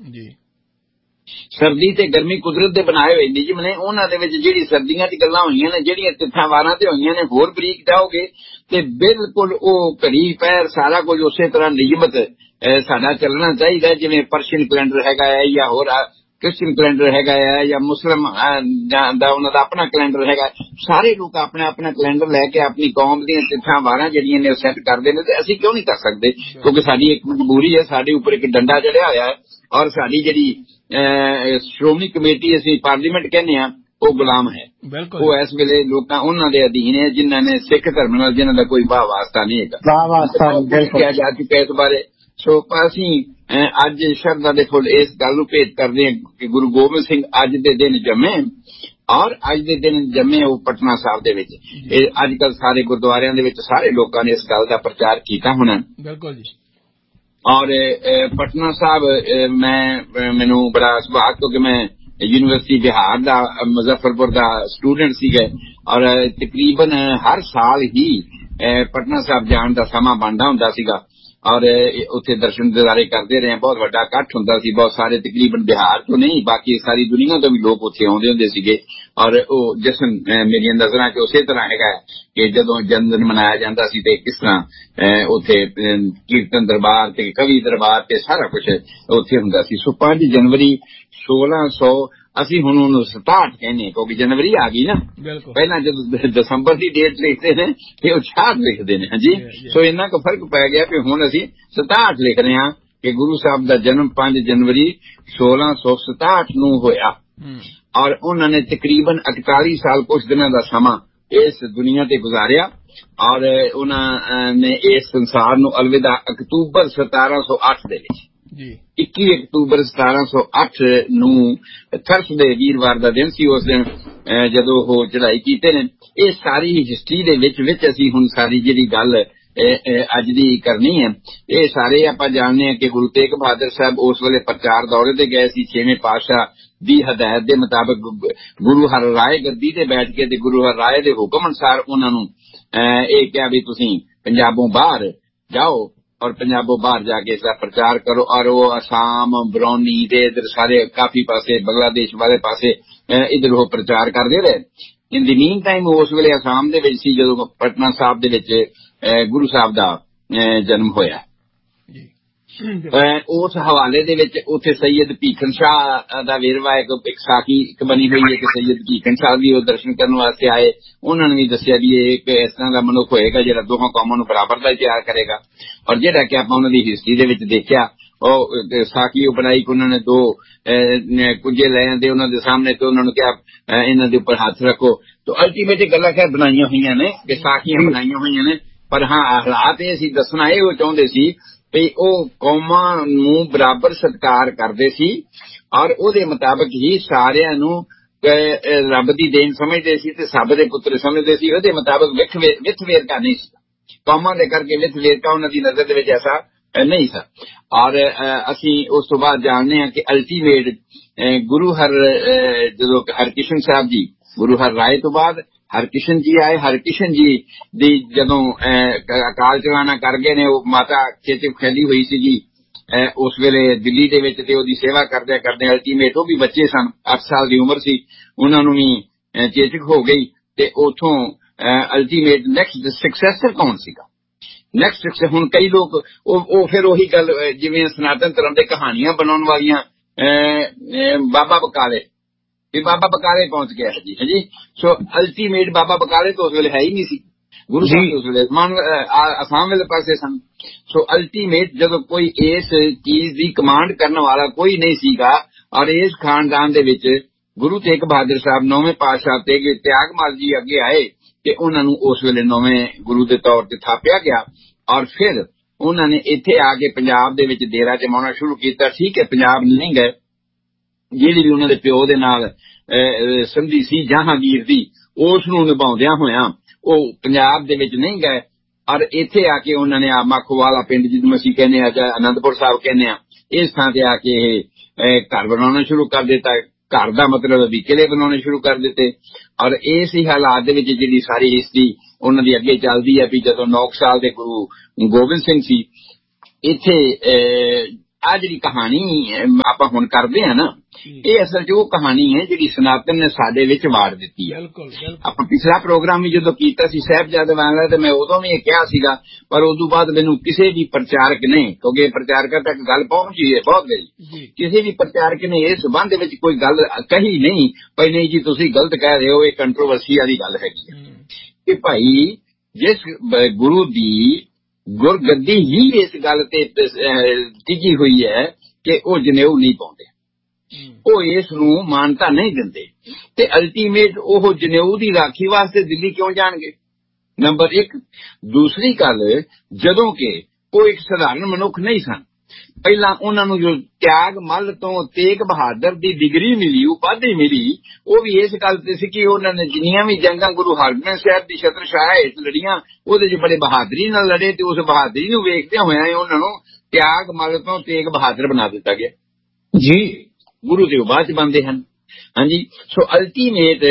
ਸਰਦੀ ਤੇ ਗਰਮੀ ਕੁਦਰਤ ਦੇ ਬਣਾਏ ਹੋਏ ਨਿਯਮ ਨੇ, ਉਹਨਾਂ ਦੇ ਵਿੱਚ ਜਿਹੜੀ ਸਰਦੀਆਂ ਦੀ ਗੱਲਾਂ ਹੋਈਆਂ ਨੇ, ਜਿਹੜੀਆਂ ਤਿੱਥਾਂ ਵਾਰਾਂ ਤੇ ਹੋਈਆਂ ਨੇ, ਹੋਰ ਬਰੀਕ ਜਾਓਗੇ ਤੇ ਬਿਲਕੁਲ ਉਹ ਘੜੀ ਪੈਰ ਸਾਰਾ ਕੁਝ ਉਸੇ ਤਰ੍ਹਾਂ ਨਿਯਮਤ ਸਾਡਾ ਚੱਲਣਾ ਚਾਹੀਦਾ। ਜਿਵੇਂ ਪਰਸ਼ੀਅਨ ਕੈਲੰਡਰ ਹੈਗਾ ਹੈ ਜਾਂ ਹੋਰ ਕ੍ਰਿਸਚਨ ਕੈਲੰਡਰ ਹੈਗਾ ਹੈ ਜਾਂ ਮੁਸਲਿਮ ਦਾ ਉਹਨਾਂ ਦਾ ਆਪਣਾ ਕੈਲੰਡਰ ਹੈਗਾ। ਸਾਰੇ ਲੋਕ ਆਪਣਾ ਆਪਣਾ ਕੈਲੰਡਰ ਲੈ ਕੇ ਆਪਣੀ ਕੌਮ ਦੀਆਂ ਤਿੱਥਾਂ ਵਾਰਾਂ ਜਿਹੜੀਆਂ ਨੇ ਉਹ ਸੈੱਟ ਕਰਦੇ ਨੇ, ਤੇ ਅਸੀਂ ਕਿਉਂ ਨਹੀਂ ਕਰ ਸਕਦੇ? ਕਿਉਂਕਿ ਸਾਡੀ ਇੱਕ ਮਜਬੂਰੀ ਹੈ, ਸਾਡੇ ਉੱਪਰ ਇੱਕ ਡੰਡਾ ਚੜਿਆ ਹੋਇਆ ਹੈ। ਔਰ ਸਾਡੀ ਜਿਹੜੀ ਸ਼੍ਰੋਮਣੀ ਕਮੇਟੀ ਅਸੀਂ ਪਾਰਲੀਮੈਂਟ ਕਹਿੰਦੇ ਹਾਂ ਉਹ ਗੁਲਾਮ ਹੈ। ਉਹ ਇਸ ਵੇਲੇ ਲੋਕਾਂ ਉਹਨਾਂ ਦੇ ਅਧੀਨ ਹੈ ਜਿਨ੍ਹਾਂ ਨੇ ਸਿੱਖ ਧਰਮ ਨਾਲ ਜਿਹਨਾਂ ਦਾ ਕੋਈ ਵਾਹ ਵਾਸਤਾ ਨਹੀਂ ਹੈਗਾ। ਕਿਹਾ ਜਾ ਚੁੱਕਾ ਇਸ ਬਾਰੇ। ਸੋ ਅਸੀਂ ਅੱਜ ਸ਼ਰਧਾ ਦੇ ਫੁੱਲ ਇਸ ਗੱਲ ਨੂੰ ਭੇਟ ਕਰਦੇ ਹਾਂ ਕਿ ਗੁਰੂ ਗੋਬਿੰਦ ਸਿੰਘ ਅੱਜ ਦੇ ਦਿਨ ਜੰਮੇ ਔਰ ਅੱਜ ਦੇ ਦਿਨ ਜੰਮੇ ਉਹ ਪਟਨਾ ਸਾਹਿਬ ਦੇ ਵਿੱਚ। ਅੱਜ ਕੱਲ੍ਹ ਸਾਰੇ ਗੁਰਦੁਆਰਿਆਂ ਦੇ ਵਿੱਚ ਸਾਰੇ ਲੋਕਾਂ ਨੇ ਇਸ ਗੱਲ ਦਾ ਪ੍ਰਚਾਰ ਕੀਤਾ ਹੋਣਾ। ਬਿਲਕੁਲ ਜੀ। ਔਰ ਪਟਨਾ ਸਾਹਿਬ ਮੈਨੂੰ ਬੜਾ ਸੁਭਾਗ, ਕਿਉਂਕਿ ਮੈਂ ਯੂਨੀਵਰਸਿਟੀ ਬਿਹਾਰ ਦਾ ਮੁਜ਼ੱਫਰਪੁਰ ਦਾ ਸਟੂਡੈਂਟ ਸੀਗਾ ਔਰ ਤਕਰੀਬਨ ਹਰ ਸਾਲ ਹੀ ਪਟਨਾ ਸਾਹਿਬ ਜਾਣ ਦਾ ਸਮਾਂ ਬਣਦਾ ਹੁੰਦਾ ਸੀਗਾ ਔਰ ਉੱਥੇ ਦਰਸ਼ਨ ਦਿਦਾਰੇ ਕਰਦੇ ਰਹੇ। ਬਹੁਤ ਵੱਡਾ ਇਕੱਠ ਹੁੰਦਾ ਸੀ, ਬਹੁਤ ਸਾਰੇ ਤਕਰੀਬਨ ਬਿਹਾਰ ਤੋਂ ਨਹੀਂ ਬਾਕੀ ਸਾਰੀ ਦੁਨੀਆ ਤੋਂ ਵੀ ਲੋਕ ਉੱਥੇ ਆਉਂਦੇ ਹੁੰਦੇ ਸੀਗੇ। ਔਰ ਉਹ ਜਸ਼ਨ ਮੇਰੀਆਂ ਨਜ਼ਰਾਂ 'ਚ ਉਸੇ ਤਰ੍ਹਾਂ ਹੈਗਾ ਕਿ ਜਦੋਂ ਜਨਮ ਦਿਨ ਮਨਾਇਆ ਜਾਂਦਾ ਸੀ ਤੇ ਕਿਸ ਤਰ੍ਹਾਂ ਉੱਥੇ ਕੀਰਤਨ ਦਰਬਾਰ ਤੇ ਕਵੀ ਦਰਬਾਰ ਤੇ ਸਾਰਾ ਕੁਝ ਉੱਥੇ ਹੁੰਦਾ ਸੀ। ਸੋ 5 ਜਨਵਰੀ 1600 ਅਸੀਂ ਹੁਣ ਉਹਨੂੰ 67 ਕਹਿੰਦੇ ਕਿਉਂਕਿ ਜਨਵਰੀ ਆ ਗਈ ਨਾ। ਪਹਿਲਾਂ ਜਦੋਂ ਦਸੰਬਰ ਦੀ ਡੇਟ ਲਿਖਦੇ ਨੇ ਤੇ ਉਹ 66 ਲਿਖਦੇ ਨੇ। ਹਾਂਜੀ। ਸੋ ਇੰਨਾ ਕੁ ਫਰਕ ਪੈ ਗਿਆ ਕਿ ਹੁਣ ਅਸੀਂ 67 ਲਿਖ ਰਹੇ ਹਾਂ ਕਿ ਗੁਰੂ ਸਾਹਿਬ ਦਾ ਜਨਮ 5 ਜਨਵਰੀ 1667 ਨੂੰ ਹੋਇਆ ਔਰ ਉਹਨਾਂ ਨੇ ਤਕਰੀਬਨ 41 ਸਾਲ ਕੁਝ ਦਿਨਾਂ ਦਾ ਸਮਾਂ ਇਸ ਦੁਨੀਆ ਤੇ ਗੁਜ਼ਾਰਿਆ ਔਰ ਉਹਨਾਂ ਨੇ ਇਸ ਸੰਸਾਰ ਨੂੰ ਅਲਵਿਦਾ ਅਕਤੂਬਰ 1708 ਦੇ ਵਿੱਚ 21 ਅਕਤੂਬਰ 1708 ਨੂੰ ਥਰਸਡੇ ਵੀਰਵਾਰ ਦਾ ਦਿਨ ਸੀ। ਉਸ ਦਿਨ ਜਦੋਂ ਉਹ ਚੜ੍ਹਾਈ ਕੀਤੇ ਨੇ। ਇਹ ਸਾਰੀ ਹਿਸਟਰੀ ਦੇ ਵਿੱਚ ਅਸੀਂ ਹੁਣ ਸਾਰੀ ਜਿਹੜੀ ਗੱਲ ਅੱਜ ਦੀ ਕਰਨੀ ਹੈ। ਇਹ ਸਾਰੇ ਆਪਾਂ ਜਾਣਦੇ ਹਾਂ ਕਿ ਗੁਰੂ ਤੇਗ ਬਹਾਦਰ ਸਾਹਿਬ ਉਸ ਵੇਲੇ ਪ੍ਰਚਾਰ ਦੌਰੇ ਤੇ ਗਏ ਸੀ। 6ਵੇਂ ਪਾਤਸ਼ਾਹ ਦੀ ਹਦਾਇਤ ਦੇ ਮੁਤਾਬਕ ਗੁਰੂ ਹਰ ਰਾਏ ਗੱਦੀ ਤੇ ਬੈਠ ਕੇ ਤੇ ਗੁਰੂ ਹਰ ਰਾਏ ਦੇ ਹੁਕਮ ਅਨੁਸਾਰ ਉਹਨਾਂ ਨੂੰ ਇਹ ਕਿਹਾ ਵੀ ਤੁਸੀਂ ਪੰਜਾਬੋਂ ਬਾਹਰ ਜਾਓ ਔਰ ਪੰਜਾਬੋਂ ਬਾਹਰ ਜਾ ਕੇ ਇਸਦਾ ਪ੍ਰਚਾਰ ਕਰੋ। ਔਰ ਉਹ ਅਸਾਮ, ਬਰੌਨੀ ਦੇ ਇਧਰ ਸਾਰੇ ਕਾਫੀ ਪਾਸੇ, ਬੰਗਲਾਦੇਸ਼ ਵਾਲੇ ਪਾਸੇ ਇਧਰ ਉਹ ਪ੍ਰਚਾਰ ਕਰਦੇ ਰਹੇ। ਇਨ ਦੀ ਮੀਨ ਟਾਈਮ ਉਸ ਵੇਲੇ ਅਸਾਮ ਦੇ ਵਿੱਚ ਸੀ ਜਦੋਂ ਪਟਨਾ ਸਾਹਿਬ ਦੇ ਵਿੱਚ ਗੁਰੂ ਸਾਹਿਬ ਦਾ ਜਨਮ ਹੋਇਆ। ਉਸ ਹਵਾਲੇ ਦੇ ਵਿੱਚ ਉੱਥੇ ਸੈਯਦ ਭੀਖਨ ਸ਼ਾਹ ਦਾ ਵੇਰਵਾ ਇੱਕ ਸਾਖੀ ਇੱਕ ਬਣੀ ਹੋਈ ਹੈ ਕਿ ਸੈਯਦ ਭੀਖਨ ਸ਼ਾਹ ਵੀ ਉਹ ਦਰਸ਼ਨ ਕਰਨ ਵਾਸਤੇ ਆਏ। ਉਹਨਾਂ ਨੇ ਵੀ ਦੱਸਿਆ ਵੀ ਇਹ ਇੱਕ ਇਸ ਤਰ੍ਹਾਂ ਦਾ ਮਨੁੱਖ ਹੋਏਗਾ ਜਿਹੜਾ ਦੋਹਾਂ ਕੌਮਾਂ ਨੂੰ ਬਰਾਬਰ ਦਾ ਤਿਆਰ ਕਰੇਗਾ। ਔਰ ਜਿਹੜਾ ਕਿ ਆਪਾਂ ਉਹਨਾਂ ਦੀ ਹਿਸਟਰੀ ਦੇ ਵਿੱਚ ਦੇਖਿਆ ਉਹ ਸਾਖੀ ਉਹ ਬਣਾਈ ਕਿ ਉਹਨਾਂ ਨੇ ਦੋ ਕੁੱਜੇ ਲੈ ਆਂਦੇ ਉਹਨਾਂ ਦੇ ਸਾਹਮਣੇ ਤੇ ਉਹਨਾਂ ਨੂੰ ਕਿਹਾ ਇਹਨਾਂ ਦੇ ਉੱਪਰ ਹੱਥ ਰੱਖੋ। ਤਾਂ ਅਲਟੀਮੇਟ ਗੱਲਾਂ ਖੈਰ ਬਣਾਈਆਂ ਹੋਈਆਂ ਨੇ ਕਿ ਸਾਖੀਆਂ ਬਣਾਈਆਂ ਹੋਈਆਂ ਨੇ, ਪਰ ਹਾਂ ਹਾਲਾਤ ਇਹ ਸੀ ਦੱਸਣਾ ਇਹ ਉਹ ਚਾਹੁੰਦੇ ਸੀ ਵੀ ਉਹ ਕੌਮਾਂ ਨੂੰ ਬਰਾਬਰ ਸਤਿਕਾਰ ਕਰਦੇ ਸੀ ਔਰ ਉਹਦੇ ਮੁਤਾਬਕ ਹੀ ਸਾਰਿਆਂ ਨੂੰ ਰੱਬ ਦੀ ਦੇਣ ਸਮਝਦੇ ਸੀ ਤੇ ਸਭ ਦੇ ਪੁੱਤਰ ਸਮਝਦੇ ਸੀ। ਉਹਦੇ ਮੁਤਾਬਕ ਵਿਥ ਵੇਰਕਾ ਨਹੀਂ ਸੀ, ਕੌਮਾਂ ਦੇ ਕਰਕੇ ਵਿਥ ਵੇਰਕਾ ਉਹਨਾਂ ਦੀ ਨਜ਼ਰ ਦੇ ਵਿੱਚ ਐਸਾ ਨਹੀਂ ਸੀ। ਔਰ ਅਸੀਂ ਉਸ ਤੋਂ ਬਾਅਦ ਜਾਣਦੇ ਹਾਂ ਕਿ ਅਲਟੀਮੇਟ ਗੁਰੂ ਜਦੋਂ ਹਰਕ੍ਰਿਸ਼ਨ ਸਾਹਿਬ ਜੀ ਗੁਰੂ ਹਰ ਰਾਏ ਤੋਂ ਬਾਅਦ ਹਰਕ੍ਰਿਸ਼ਨ ਜੀ ਆਏ। ਹਰਕ੍ਰਿਸ਼ਨ ਜੀ ਦੀ ਜਦੋਂ ਅਕਾਲ ਚਲਾਣਾ ਕਰ ਗਏ ਨੇ, ਉਹ ਮਾਤਾ ਚੇਚਕ ਫੈਲੀ ਹੋਈ ਸੀ ਜੀ ਉਸ ਵੇਲੇ ਦਿੱਲੀ ਦੇ ਵਿੱਚ, ਤੇ ਉਹਦੀ ਸੇਵਾ ਕਰਦੇ ਕਰਦੇ ਅਲਟੀਮੇਟ ਉਹ ਵੀ ਬੱਚੇ ਸਨ, 8 ਸਾਲ ਦੀ ਉਮਰ ਸੀ, ਉਹਨਾਂ ਨੂੰ ਵੀ ਚੇਚਕ ਹੋ ਗਈ। ਤੇ ਉਥੋਂ ਅਲਟੀਮੇਟ ਨੈਕਸਟ ਸਕਸੈਸਰ ਕੌਣ ਸੀਗਾ? ਨੈਕਸਟ ਹੁਣ ਕਈ ਲੋਕ ਉਹ ਫਿਰ ਉਹੀ ਗੱਲ ਜਿਵੇਂ ਸਨਾਤਨ ਧਰਮ ਦੇ ਕਹਾਣੀਆਂ ਬਣਾਉਣ ਵਾਲੀਆਂ ਬਾਬਾ ਬਕਾਲੇ ਵੀ ਬਾਬਾ ਬਕਾਲੇ ਪਹੁੰਚ ਗਿਆ ਜੀ ਹੈ ਜੀ। ਸੋ ਅਲਟੀਮੇਟ ਬਾਬਾ ਬਕਾਲੇ ਤਾਂ ਉਸ ਵੇਲੇ ਹੈ ਹੀ ਨਹੀਂ ਸੀ, ਗੁਰੂ ਸਾਹਿਬ ਉਸ ਵੇਲੇ ਅਸਾਮ ਵਾਲੇ ਪਾਸੇ ਸਨ। ਸੋ ਅਲਟੀਮੇਟ ਜਦੋਂ ਕੋਈ ਇਸ ਚੀਜ਼ ਦੀ ਕਮਾਂਡ ਕਰਨ ਵਾਲਾ ਕੋਈ ਨਹੀਂ ਸੀਗਾ ਔਰ ਇਸ ਖਾਨਦਾਨ ਦੇ ਵਿੱਚ ਗੁਰੂ ਤੇਗ ਬਹਾਦਰ ਸਾਹਿਬ 9ਵੇਂ ਪਾਤਸ਼ਾਹ ਤੇ ਤਿਆਗਮਲ ਜੀ ਅੱਗੇ ਆਏ ਤੇ ਉਹਨਾਂ ਨੂੰ ਉਸ ਵੇਲੇ 9ਵੇਂ ਗੁਰੂ ਦੇ ਤੌਰ ਤੇ ਥਾਪਿਆ ਗਿਆ। ਔਰ ਫਿਰ ਉਹਨਾਂ ਨੇ ਇੱਥੇ ਆ ਕੇ ਪੰਜਾਬ ਦੇ ਵਿੱਚ ਡੇਰਾ ਜਮਾਉਣਾ ਸ਼ੁਰੂ ਕੀਤਾ। ਠੀਕ ਹੈ, ਪੰਜਾਬ ਨਹੀਂ ਗਏ, ਜਿਹੜੀ ਵੀ ਉਹਨਾਂ ਦੇ ਪਿਓ ਦੇ ਨਾਲ ਸੰਧੀ ਸੀ ਜਹਾਂਗੀਰ ਦੀ ਉਸ ਨੂੰ ਨਿਭਾਉਂਦਿਆਂ ਹੋਇਆਂ ਉਹ ਪੰਜਾਬ ਦੇ ਵਿੱਚ ਨਹੀਂ ਗਏ। ਔਰ ਇੱਥੇ ਆ ਕੇ ਉਹਨਾਂ ਨੇ ਮਾਖੋਵਾਲਾ ਪਿੰਡ ਜਿਹਨੂੰ ਅਸੀਂ ਕਹਿੰਦੇ ਆ ਜਾਂ ਅਨੰਦਪੁਰ ਸਾਹਿਬ ਕਹਿੰਦੇ ਆ, ਇਸ ਥਾਂ ਤੇ ਆ ਕੇ ਇਹ ਘਰ ਬਣਾਉਣਾ ਸ਼ੁਰੂ ਕਰ ਦਿੱਤਾ। ਘਰ ਦਾ ਮਤਲਬ ਵੀ ਕਿਲੇ ਬਣਾਉਣੇ ਸ਼ੁਰੂ ਕਰ ਦਿੱਤੇ। ਔਰ ਇਸ ਹੀ ਹਾਲਾਤ ਦੇ ਵਿੱਚ ਜਿਹੜੀ ਸਾਰੀ ਹਿਸਟਰੀ ਉਹਨਾਂ ਦੀ ਅੱਗੇ ਚੱਲਦੀ ਹੈ ਵੀ ਜਦੋਂ 9 ਸਾਲ ਦੇ ਗੁਰੂ ਗੋਬਿੰਦ ਸਿੰਘ ਸੀ ਇੱਥੇ ਆ ਜਿਹੜੀ ਕਹਾਣੀ ਆਪਾਂ ਹੁਣ ਕਰਦੇ ਆ ਨਾ, ਇਹ ਅਸਲ 'ਚ ਉਹ ਕਹਾਣੀ ਹੈ ਜਿਹੜੀ ਸਨਾਤਨ ਨੇ ਸਾਡੇ ਵਿੱਚ ਵਾੜ ਦਿੱਤੀ ਹੈ। ਆਪਾਂ ਪਿਛਲਾ ਪ੍ਰੋਗਰਾਮ ਵੀ ਜਦੋਂ ਕੀਤਾ ਸੀ ਸਾਹਿਬਜ਼ਾਦੇ ਵਾਂਗਲਾ ਤੇ ਮੈਂ ਉਦੋਂ ਵੀ ਇਹ ਕਿਹਾ ਸੀਗਾ, ਪਰ ਉਦੋਂ ਬਾਅਦ ਮੈਨੂੰ ਕਿਸੇ ਵੀ ਪ੍ਰਚਾਰਕ ਨੇ, ਕਿਉਂਕਿ ਪ੍ਰਚਾਰਕਾਂ ਤੱਕ ਗੱਲ ਪਹੁੰਚੀ ਹੈ ਬਹੁਤ ਗਈ, ਕਿਸੇ ਵੀ ਪ੍ਰਚਾਰਕ ਨੇ ਇਸ ਸੰਬੰਧ ਵਿੱਚ ਕੋਈ ਗੱਲ ਕਹੀ ਨਹੀਂ ਭਾਈ ਨਹੀਂ ਜੀ ਤੁਸੀਂ ਗਲਤ ਕਹਿ ਰਹੇ ਹੋ, ਇਹ ਕੰਟਰੋਵਰਸੀ ਵਾਲੀ ਗੱਲ ਹੈਗੀ ਹੈ ਕਿ ਭਾਈ ਜਿਸ ਗੁਰੂ ਦੀ ਗੁਰਗੱਦੀ ਹੀ ਇਸ ਗੱਲ ਤੇ ਟਿਕੀ ਹੋਈ ਹੈ ਕਿ ਉਹ ਜਨੇਊ ਨਹੀਂ ਪਾਉਂਦੇ, ਉਹ ਇਸ ਨੂੰ ਮਾਨਤਾ ਨਹੀਂ ਦਿੰਦੇ ਤੇ ਅਲਟੀਮੇਟ ਉਹ ਜਨੇਊ ਦੀ ਰਾਖੀ ਵਾਸਤੇ ਦਿੱਲੀ ਕਿਉਂ ਜਾਣਗੇ? ਨੰਬਰ 1। ਦੂਸਰੀ ਗੱਲ, ਜਦੋਂ ਕਿ ਉਹ ਇੱਕ ਸਧਾਰਨ ਮਨੁੱਖ ਨਹੀਂ ਸਨ, ਪਹਿਲਾਂ ਉਹਨਾਂ ਨੂੰ ਜੋ ਤਿਆਗ ਮੱਲ ਤੋਂ ਤੇਗ ਬਹਾਦਰ ਦੀ ਡਿਗਰੀ ਮਿਲੀ, ਉਪਾਧੀ ਮਿਲੀ, ਉਹ ਵੀ ਇਸ ਗੱਲ ਤੇ ਸੀ ਕਿ ਉਹਨਾਂ ਨੇ ਜਿੰਨੀਆਂ ਵੀ ਜੰਗਾਂ ਗੁਰੂ ਹਰਗੋਬਿੰਦ ਸਾਹਿਬ ਦੀ ਛਤਰ ਛਾਇਆ ਹੇਠ ਲੜੀਆਂ ਉਹਦੇ 'ਚ ਬੜੇ ਬਹਾਦਰੀ ਨਾਲ ਲੜੇ ਤੇ ਉਸ ਬਹਾਦਰੀ ਨੂੰ ਵੇਖਦਿਆਂ ਹੋਇਆਂ ਉਹਨਾਂ ਨੂੰ ਤਿਆਗ ਮੱਲ ਤੋਂ ਤੇਗ ਬਹਾਦਰ ਬਣਾ ਦਿੱਤਾ ਗਿਆ ਜੀ। ਗੁਰੂ ਦੇ ਬਾਅਦ 'ਚ ਬਣਦੇ ਹਨ। ਹਾਂਜੀ, ਸੋ ਅਲਟੀਮੇਟ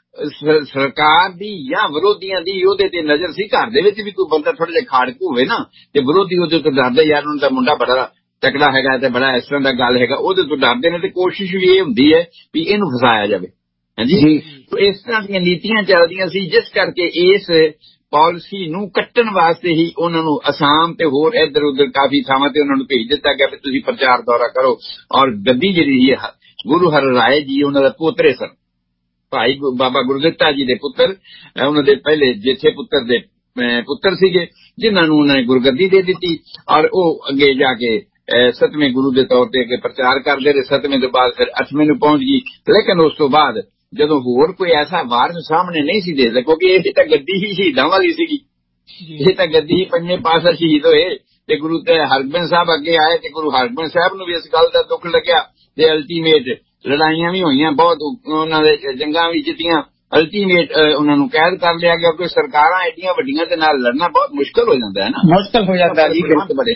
ਸਰਕਾਰ ਦੀ ਜਾਂ ਵਿਰੋਧੀਆਂ ਦੀ ਉਹਦੇ ਤੇ ਨਜ਼ਰ ਸੀ। ਘਰ ਦੇ ਵਿੱਚ ਵੀ ਕੋਈ ਬੰਦਾ ਥੋੜਾ ਜਿਹਾ ਖਾੜਕ ਹੋਵੇ ਨਾ ਤੇ ਵਿਰੋਧੀ ਉਹਦੇ ਤੋਂ ਡਰਦੇ, ਯਾਰ ਉਹਨਾਂ ਦਾ ਮੁੰਡਾ ਬੜਾ ਤਕੜਾ ਹੈਗਾ ਤੇ ਬੜਾ ਇਸ ਤਰ੍ਹਾਂ ਦਾ ਗੱਲ ਹੈਗਾ, ਉਹਦੇ ਤੋਂ ਡਰਦੇ ਨੇ ਤੇ ਕੋਸ਼ਿਸ਼ ਵੀ ਇਹ ਹੁੰਦੀ ਹੈ ਵੀ ਇਹਨੂੰ ਫਸਾਇਆ ਜਾਵੇ। ਹਾਂਜੀ, ਇਸ ਤਰ੍ਹਾਂ ਦੀਆਂ ਨੀਤੀਆਂ ਚੱਲਦੀਆਂ ਸੀ ਜਿਸ ਕਰਕੇ ਇਸ ਪਾਲਿਸੀ ਨੂੰ ਕੱਟਣ ਵਾਸਤੇ ਹੀ ਉਹਨਾਂ ਨੂੰ ਅਸਾਮ ਤੇ ਹੋਰ ਇੱਧਰ ਉੱਧਰ ਕਾਫੀ ਥਾਵਾਂ ਤੇ ਉਹਨਾਂ ਨੂੰ ਭੇਜ ਦਿੱਤਾ ਗਿਆ ਵੀ ਤੁਸੀਂ ਪ੍ਰਚਾਰ ਦੌਰਾ ਕਰੋ। ਔਰ ਗੱਦੀ ਜਿਹੜੀ ਹੈ ਗੁਰੂ ਹਰ ਰਾਏ ਜੀ ਉਹਨਾਂ ਦਾ ਪੋਤਰੇ ਸਨ, ਭਾਈ ਬਾਬਾ ਗੁਰਦਿੱਤਾ ਜੀ ਦੇ ਪੁੱਤਰ, ਉਹਨਾਂ ਦੇ ਪਹਿਲੇ ਜੇਠੇ ਪੁੱਤਰ ਦੇ ਪੁੱਤਰ ਸੀਗੇ ਜਿਨ੍ਹਾਂ ਨੂੰ ਉਹਨਾਂ ਨੇ ਗੁਰਗੱਦੀ ਦੇ ਦਿੱਤੀ। ਔਰ ਉਹ ਅੱਗੇ ਜਾ ਕੇ 7ਵੇਂ ਗੁਰੂ ਦੇ ਤੌਰ ਤੇ ਅੱਗੇ ਪ੍ਰਚਾਰ ਕਰਦੇ ਰਹੇ। 7ਵੇਂ ਤੋਂ ਬਾਅਦ ਫਿਰ 8ਵੇਂ ਨੂੰ ਪਹੁੰਚ ਗਈ। ਲੇਕਿਨ ਉਸ ਤੋਂ ਬਾਅਦ ਜਦੋਂ ਹੋਰ ਕੋਈ ਐਸਾ ਵਾਰਿਸ ਸਾਹਮਣੇ ਨਹੀਂ ਸੀ ਦੇਖਦਾ, ਕਿਉਂਕਿ ਇਹ ਤਾਂ ਗੱਦੀ ਹੀ ਸ਼ਹੀਦਾਂ ਵਾਲੀ ਸੀਗੀ, ਇਹ ਤਾਂ ਗੱਦੀ ਹੀ 5ਵੇਂ ਪਾਤਸ਼ਾਹ ਸ਼ਹੀਦ ਹੋਏ ਤੇ ਗੁਰੂ ਤੇ ਹਰਗੋਬਿੰਦ ਸਾਹਿਬ ਅੱਗੇ ਆਏ ਤੇ ਗੁਰੂ ਹਰਗੋਬਿੰਦ ਸਾਹਿਬ ਨੂੰ ਵੀ ਇਸ ਗੱਲ ਦਾ ਦੁੱਖ ਲੱਗਿਆ ਤੇ ਅਲਟੀਮੇਟ ਲੜਾਈਆਂ ਵੀ ਹੋਈਆਂ ਬਹੁਤ, ਉਹਨਾਂ ਦੇ ਜੰਗਾਂ ਵੀ ਜਿੱਤੀਆਂ ਅਲਟੀਮੇਟ ਉਹਨਾਂ ਨੂੰ ਕੈਦ ਕਰ ਲਿਆ ਗਿਆ, ਕਿਉਂਕਿ ਸਰਕਾਰਾਂ ਐਡੀਆਂ ਵੱਡੀਆਂ ਦੇ ਨਾਲ ਲੜਨਾ ਬਹੁਤ ਮੁਸ਼ਕਲ ਹੋ ਜਾਂਦਾ ਹੈ ਨਾ, ਮੁਸ਼ਕਲ ਹੋ ਜਾਂਦਾ ਜੀ,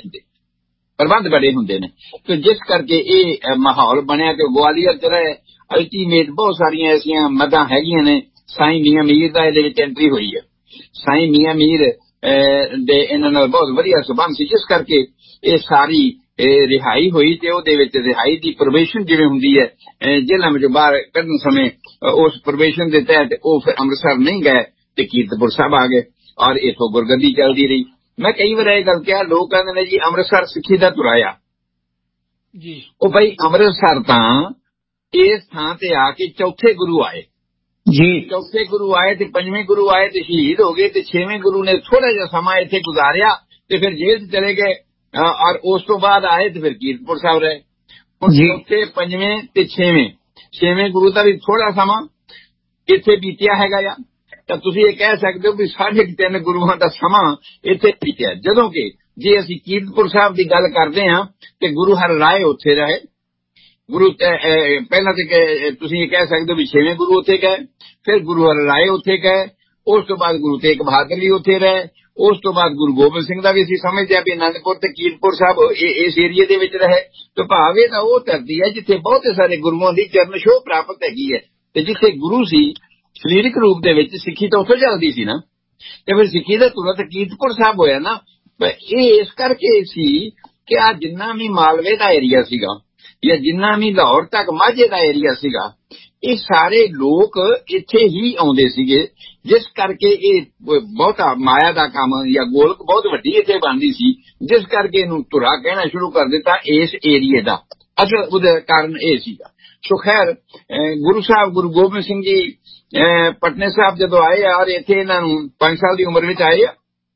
ਪ੍ਰਬੰਧ ਬੜੇ ਹੁੰਦੇ ਨੇ। ਤੇ ਜਿਸ ਕਰਕੇ ਇਹ ਮਾਹੌਲ ਬਣਿਆ ਕਿ ਗਵਾਲੀਅਰ ਚ ਰਹੇ। ਅਲਟੀਮੇਟ ਬਹੁਤ ਸਾਰੀਆਂ ਐਸੀਆਂ ਮਦਾਂ ਹੈਗੀਆਂ ਨੇ। ਸਾਈਂ ਮੀਆਂ ਮੀਰ ਦਾ ਇਹਦੇ ਵਿੱਚ ਐਂਟਰੀ ਹੋਈ ਹੈ। ਸਾਈਂ ਮੀਆਂ ਮੀਰ ਦੇ ਇਹਨਾਂ ਨਾਲ ਬਹੁਤ ਵਧੀਆ ਸਬੰਧ ਸੀ, ਜਿਸ ਕਰਕੇ ਇਹ ਸਾਰੀ ਰਿਹਾਈ ਹੋਈ। ਤੇ ਉਹਦੇ ਵਿੱਚ ਰਿਹਾਈ ਦੀ ਪ੍ਰੋਬੇਸ਼ਨ ਜਿਵੇਂ ਹੁੰਦੀ ਹੈ ਜੇਲ੍ਹਾਂ ਵਿੱਚੋਂ ਬਾਹਰ ਕੱਢਣ ਸਮੇਂ, ਉਸ ਪ੍ਰੋਬੇਸ਼ਨ ਦੇ ਤਹਿਤ ਉਹ ਫਿਰ ਅੰਮ੍ਰਿਤਸਰ ਨਹੀਂ ਗਏ ਤੇ ਕੀਰਤਪੁਰ ਸਾਹਿਬ ਆ ਗਏ ਔਰ ਇੱਥੋਂ ਗੁਰਗੱਦੀ ਚੱਲਦੀ ਰਹੀ। ਮੈਂ ਕਈ ਵਾਰ ਇਹ ਗੱਲ ਕਿਹਾ, ਲੋਕ ਕਹਿੰਦੇ ਨੇ ਜੀ ਅੰਮ੍ਰਿਤਸਰ ਸਿੱਖੀ ਦਾ ਤੁਰਾਇਆ ਜੀ। ਉਹ ਭਾਈ ਅੰਮ੍ਰਿਤਸਰ ਤਾਂ ਇਸ ਥਾਂ ਤੇ ਆ ਕੇ ਚੌਥੇ ਗੁਰੂ ਆਏ ਜੀ, ਚੌਥੇ ਗੁਰੂ ਆਏ ਤੇ ਪੰਜਵੇਂ ਗੁਰੂ ਆਏ ਤੇ ਸ਼ਹੀਦ ਹੋ ਗਏ, ਤੇ ਛੇਵੇਂ ਗੁਰੂ ਨੇ ਥੋੜਾ ਜਿਹਾ ਸਮਾਂ ਇੱਥੇ ਗੁਜ਼ਾਰਿਆ ਤੇ ਫਿਰ ਜੇਲ੍ਹ 'ਚ ਚਲੇ ਗਏ ਔਰ ਉਸ ਤੋਂ ਬਾਅਦ ਆਏ ਤੇ ਫਿਰ ਕੀਰਤਪੁਰ ਸਾਹਿਬ ਰਹੇ। ਹੁਣ ਚੌਥੇ ਪੰਜਵੇਂ ਤੇ ਛੇਵੇਂ ਗੁਰੂ ਦਾ ਵੀ ਥੋੜਾ ਸਮਾਂ ਇੱਥੇ ਬੀਤਿਆ ਹੈਗਾ ਆ। ਤਾਂ ਤੁਸੀਂ ਇਹ ਕਹਿ ਸਕਦੇ ਹੋ ਵੀ 3.5 ਗੁਰੂਆਂ ਦਾ ਸਮਾਂ ਇੱਥੇ ਬੀਤਿਆ। ਜਦੋਂ ਕਿ ਜੇ ਅਸੀਂ ਕੀਰਤਪੁਰ ਸਾਹਿਬ ਦੀ ਗੱਲ ਕਰਦੇ ਹਾਂ ਤੇ ਗੁਰੂ ਹਰ ਰਾਏ ਉੱਥੇ ਰਹੇ। ਗੁਰੂ ਪਹਿਲਾਂ ਤੇ ਤੁਸੀਂ ਇਹ ਕਹਿ ਸਕਦੇ ਹੋ ਵੀ 6ਵੇਂ ਗੁਰੂ ਉੱਥੇ ਗਏ, ਫਿਰ ਗੁਰੂ ਹਰ ਰਾਏ ਉੱਥੇ ਗਏ, ਉਸ ਤੋਂ ਬਾਅਦ ਗੁਰੂ ਤੇਗ ਬਹਾਦਰ ਵੀ ਉੱਥੇ ਰਹੇ, ਉਸ ਤੋਂ ਬਾਅਦ ਗੁਰੂ ਗੋਬਿੰਦ ਸਿੰਘ ਦਾ ਵੀ ਅਸੀਂ ਸਮਝਦੇ ਹਾਂ ਵੀ ਅਨੰਦਪੁਰ ਤੇ ਕੀਰਤਪੁਰ ਸਾਹਿਬ ਇਸ ਏਰੀਏ ਦੇ ਵਿੱਚ ਰਹੇ। ਤੇ ਭਾਵ ਇਹ ਤਾਂ ਉਹ ਧਰਤੀ ਹੈ ਜਿੱਥੇ ਬਹੁਤੇ ਸਾਰੇ ਗੁਰੂਆਂ ਦੀ ਚਰਨ ਛੋਹ ਪ੍ਰਾਪਤ ਹੈਗੀ ਹੈ, ਤੇ ਜਿੱਥੇ ਗੁਰੂ ਸੀ ਸਰੀਰਕ ਰੂਪ ਦੇ ਵਿੱਚ, ਸਿੱਖੀ ਤਾਂ ਉੱਥੋਂ ਚੱਲਦੀ ਸੀ ਨਾ, ਤੇ ਫਿਰ ਸਿੱਖੀ ਦਾ ਤੁਰੰਤ ਕੀਰਤਪੁਰ ਸਾਹਿਬ ਹੋਇਆ ਨਾ। ਇਹ ਇਸ ਕਰਕੇ ਸੀ ਕਿ ਆ ਜਿੰਨਾ ਵੀ ਮਾਲਵੇ ਦਾ ਏਰੀਆ ਸੀਗਾ ਜਾਂ ਜਿੰਨਾ ਵੀ ਲਾਹੌਰ ਤੱਕ ਮਾਝੇ ਦਾ ਏਰੀਆ ਸੀਗਾ, ਇਹ ਸਾਰੇ ਲੋਕ ਇੱਥੇ ਹੀ ਆਉਂਦੇ ਸੀਗੇ, ਜਿਸ ਕਰਕੇ ਇਹ ਬਹੁਤਾ ਮਾਇਆ ਦਾ ਕੰਮ ਜਾਂ ਗੋਲਕ ਬਹੁਤ ਵੱਡੀ ਇੱਥੇ ਬਣਦੀ ਸੀ, ਜਿਸ ਕਰਕੇ ਇਹਨੂੰ ਧੁਰਾ ਕਹਿਣਾ ਸ਼ੁਰੂ ਕਰ ਦਿੱਤਾ ਇਸ ਏਰੀਏ ਦਾ। ਅਸਲ ਉਹਦਾ ਕਾਰਨ ਇਹ ਸੀਗਾ। ਸੋ ਖੈਰ, ਗੁਰੂ ਸਾਹਿਬ ਗੁਰੂ ਗੋਬਿੰਦ ਸਿੰਘ ਜੀ ਪਟਨੇ ਸਾਹਿਬ ਜਦੋਂ ਆਏ ਔਰ ਇੱਥੇ ਇਹਨਾਂ ਨੂੰ 5 ਸਾਲ ਦੀ ਉਮਰ ਵਿੱਚ ਆਏ,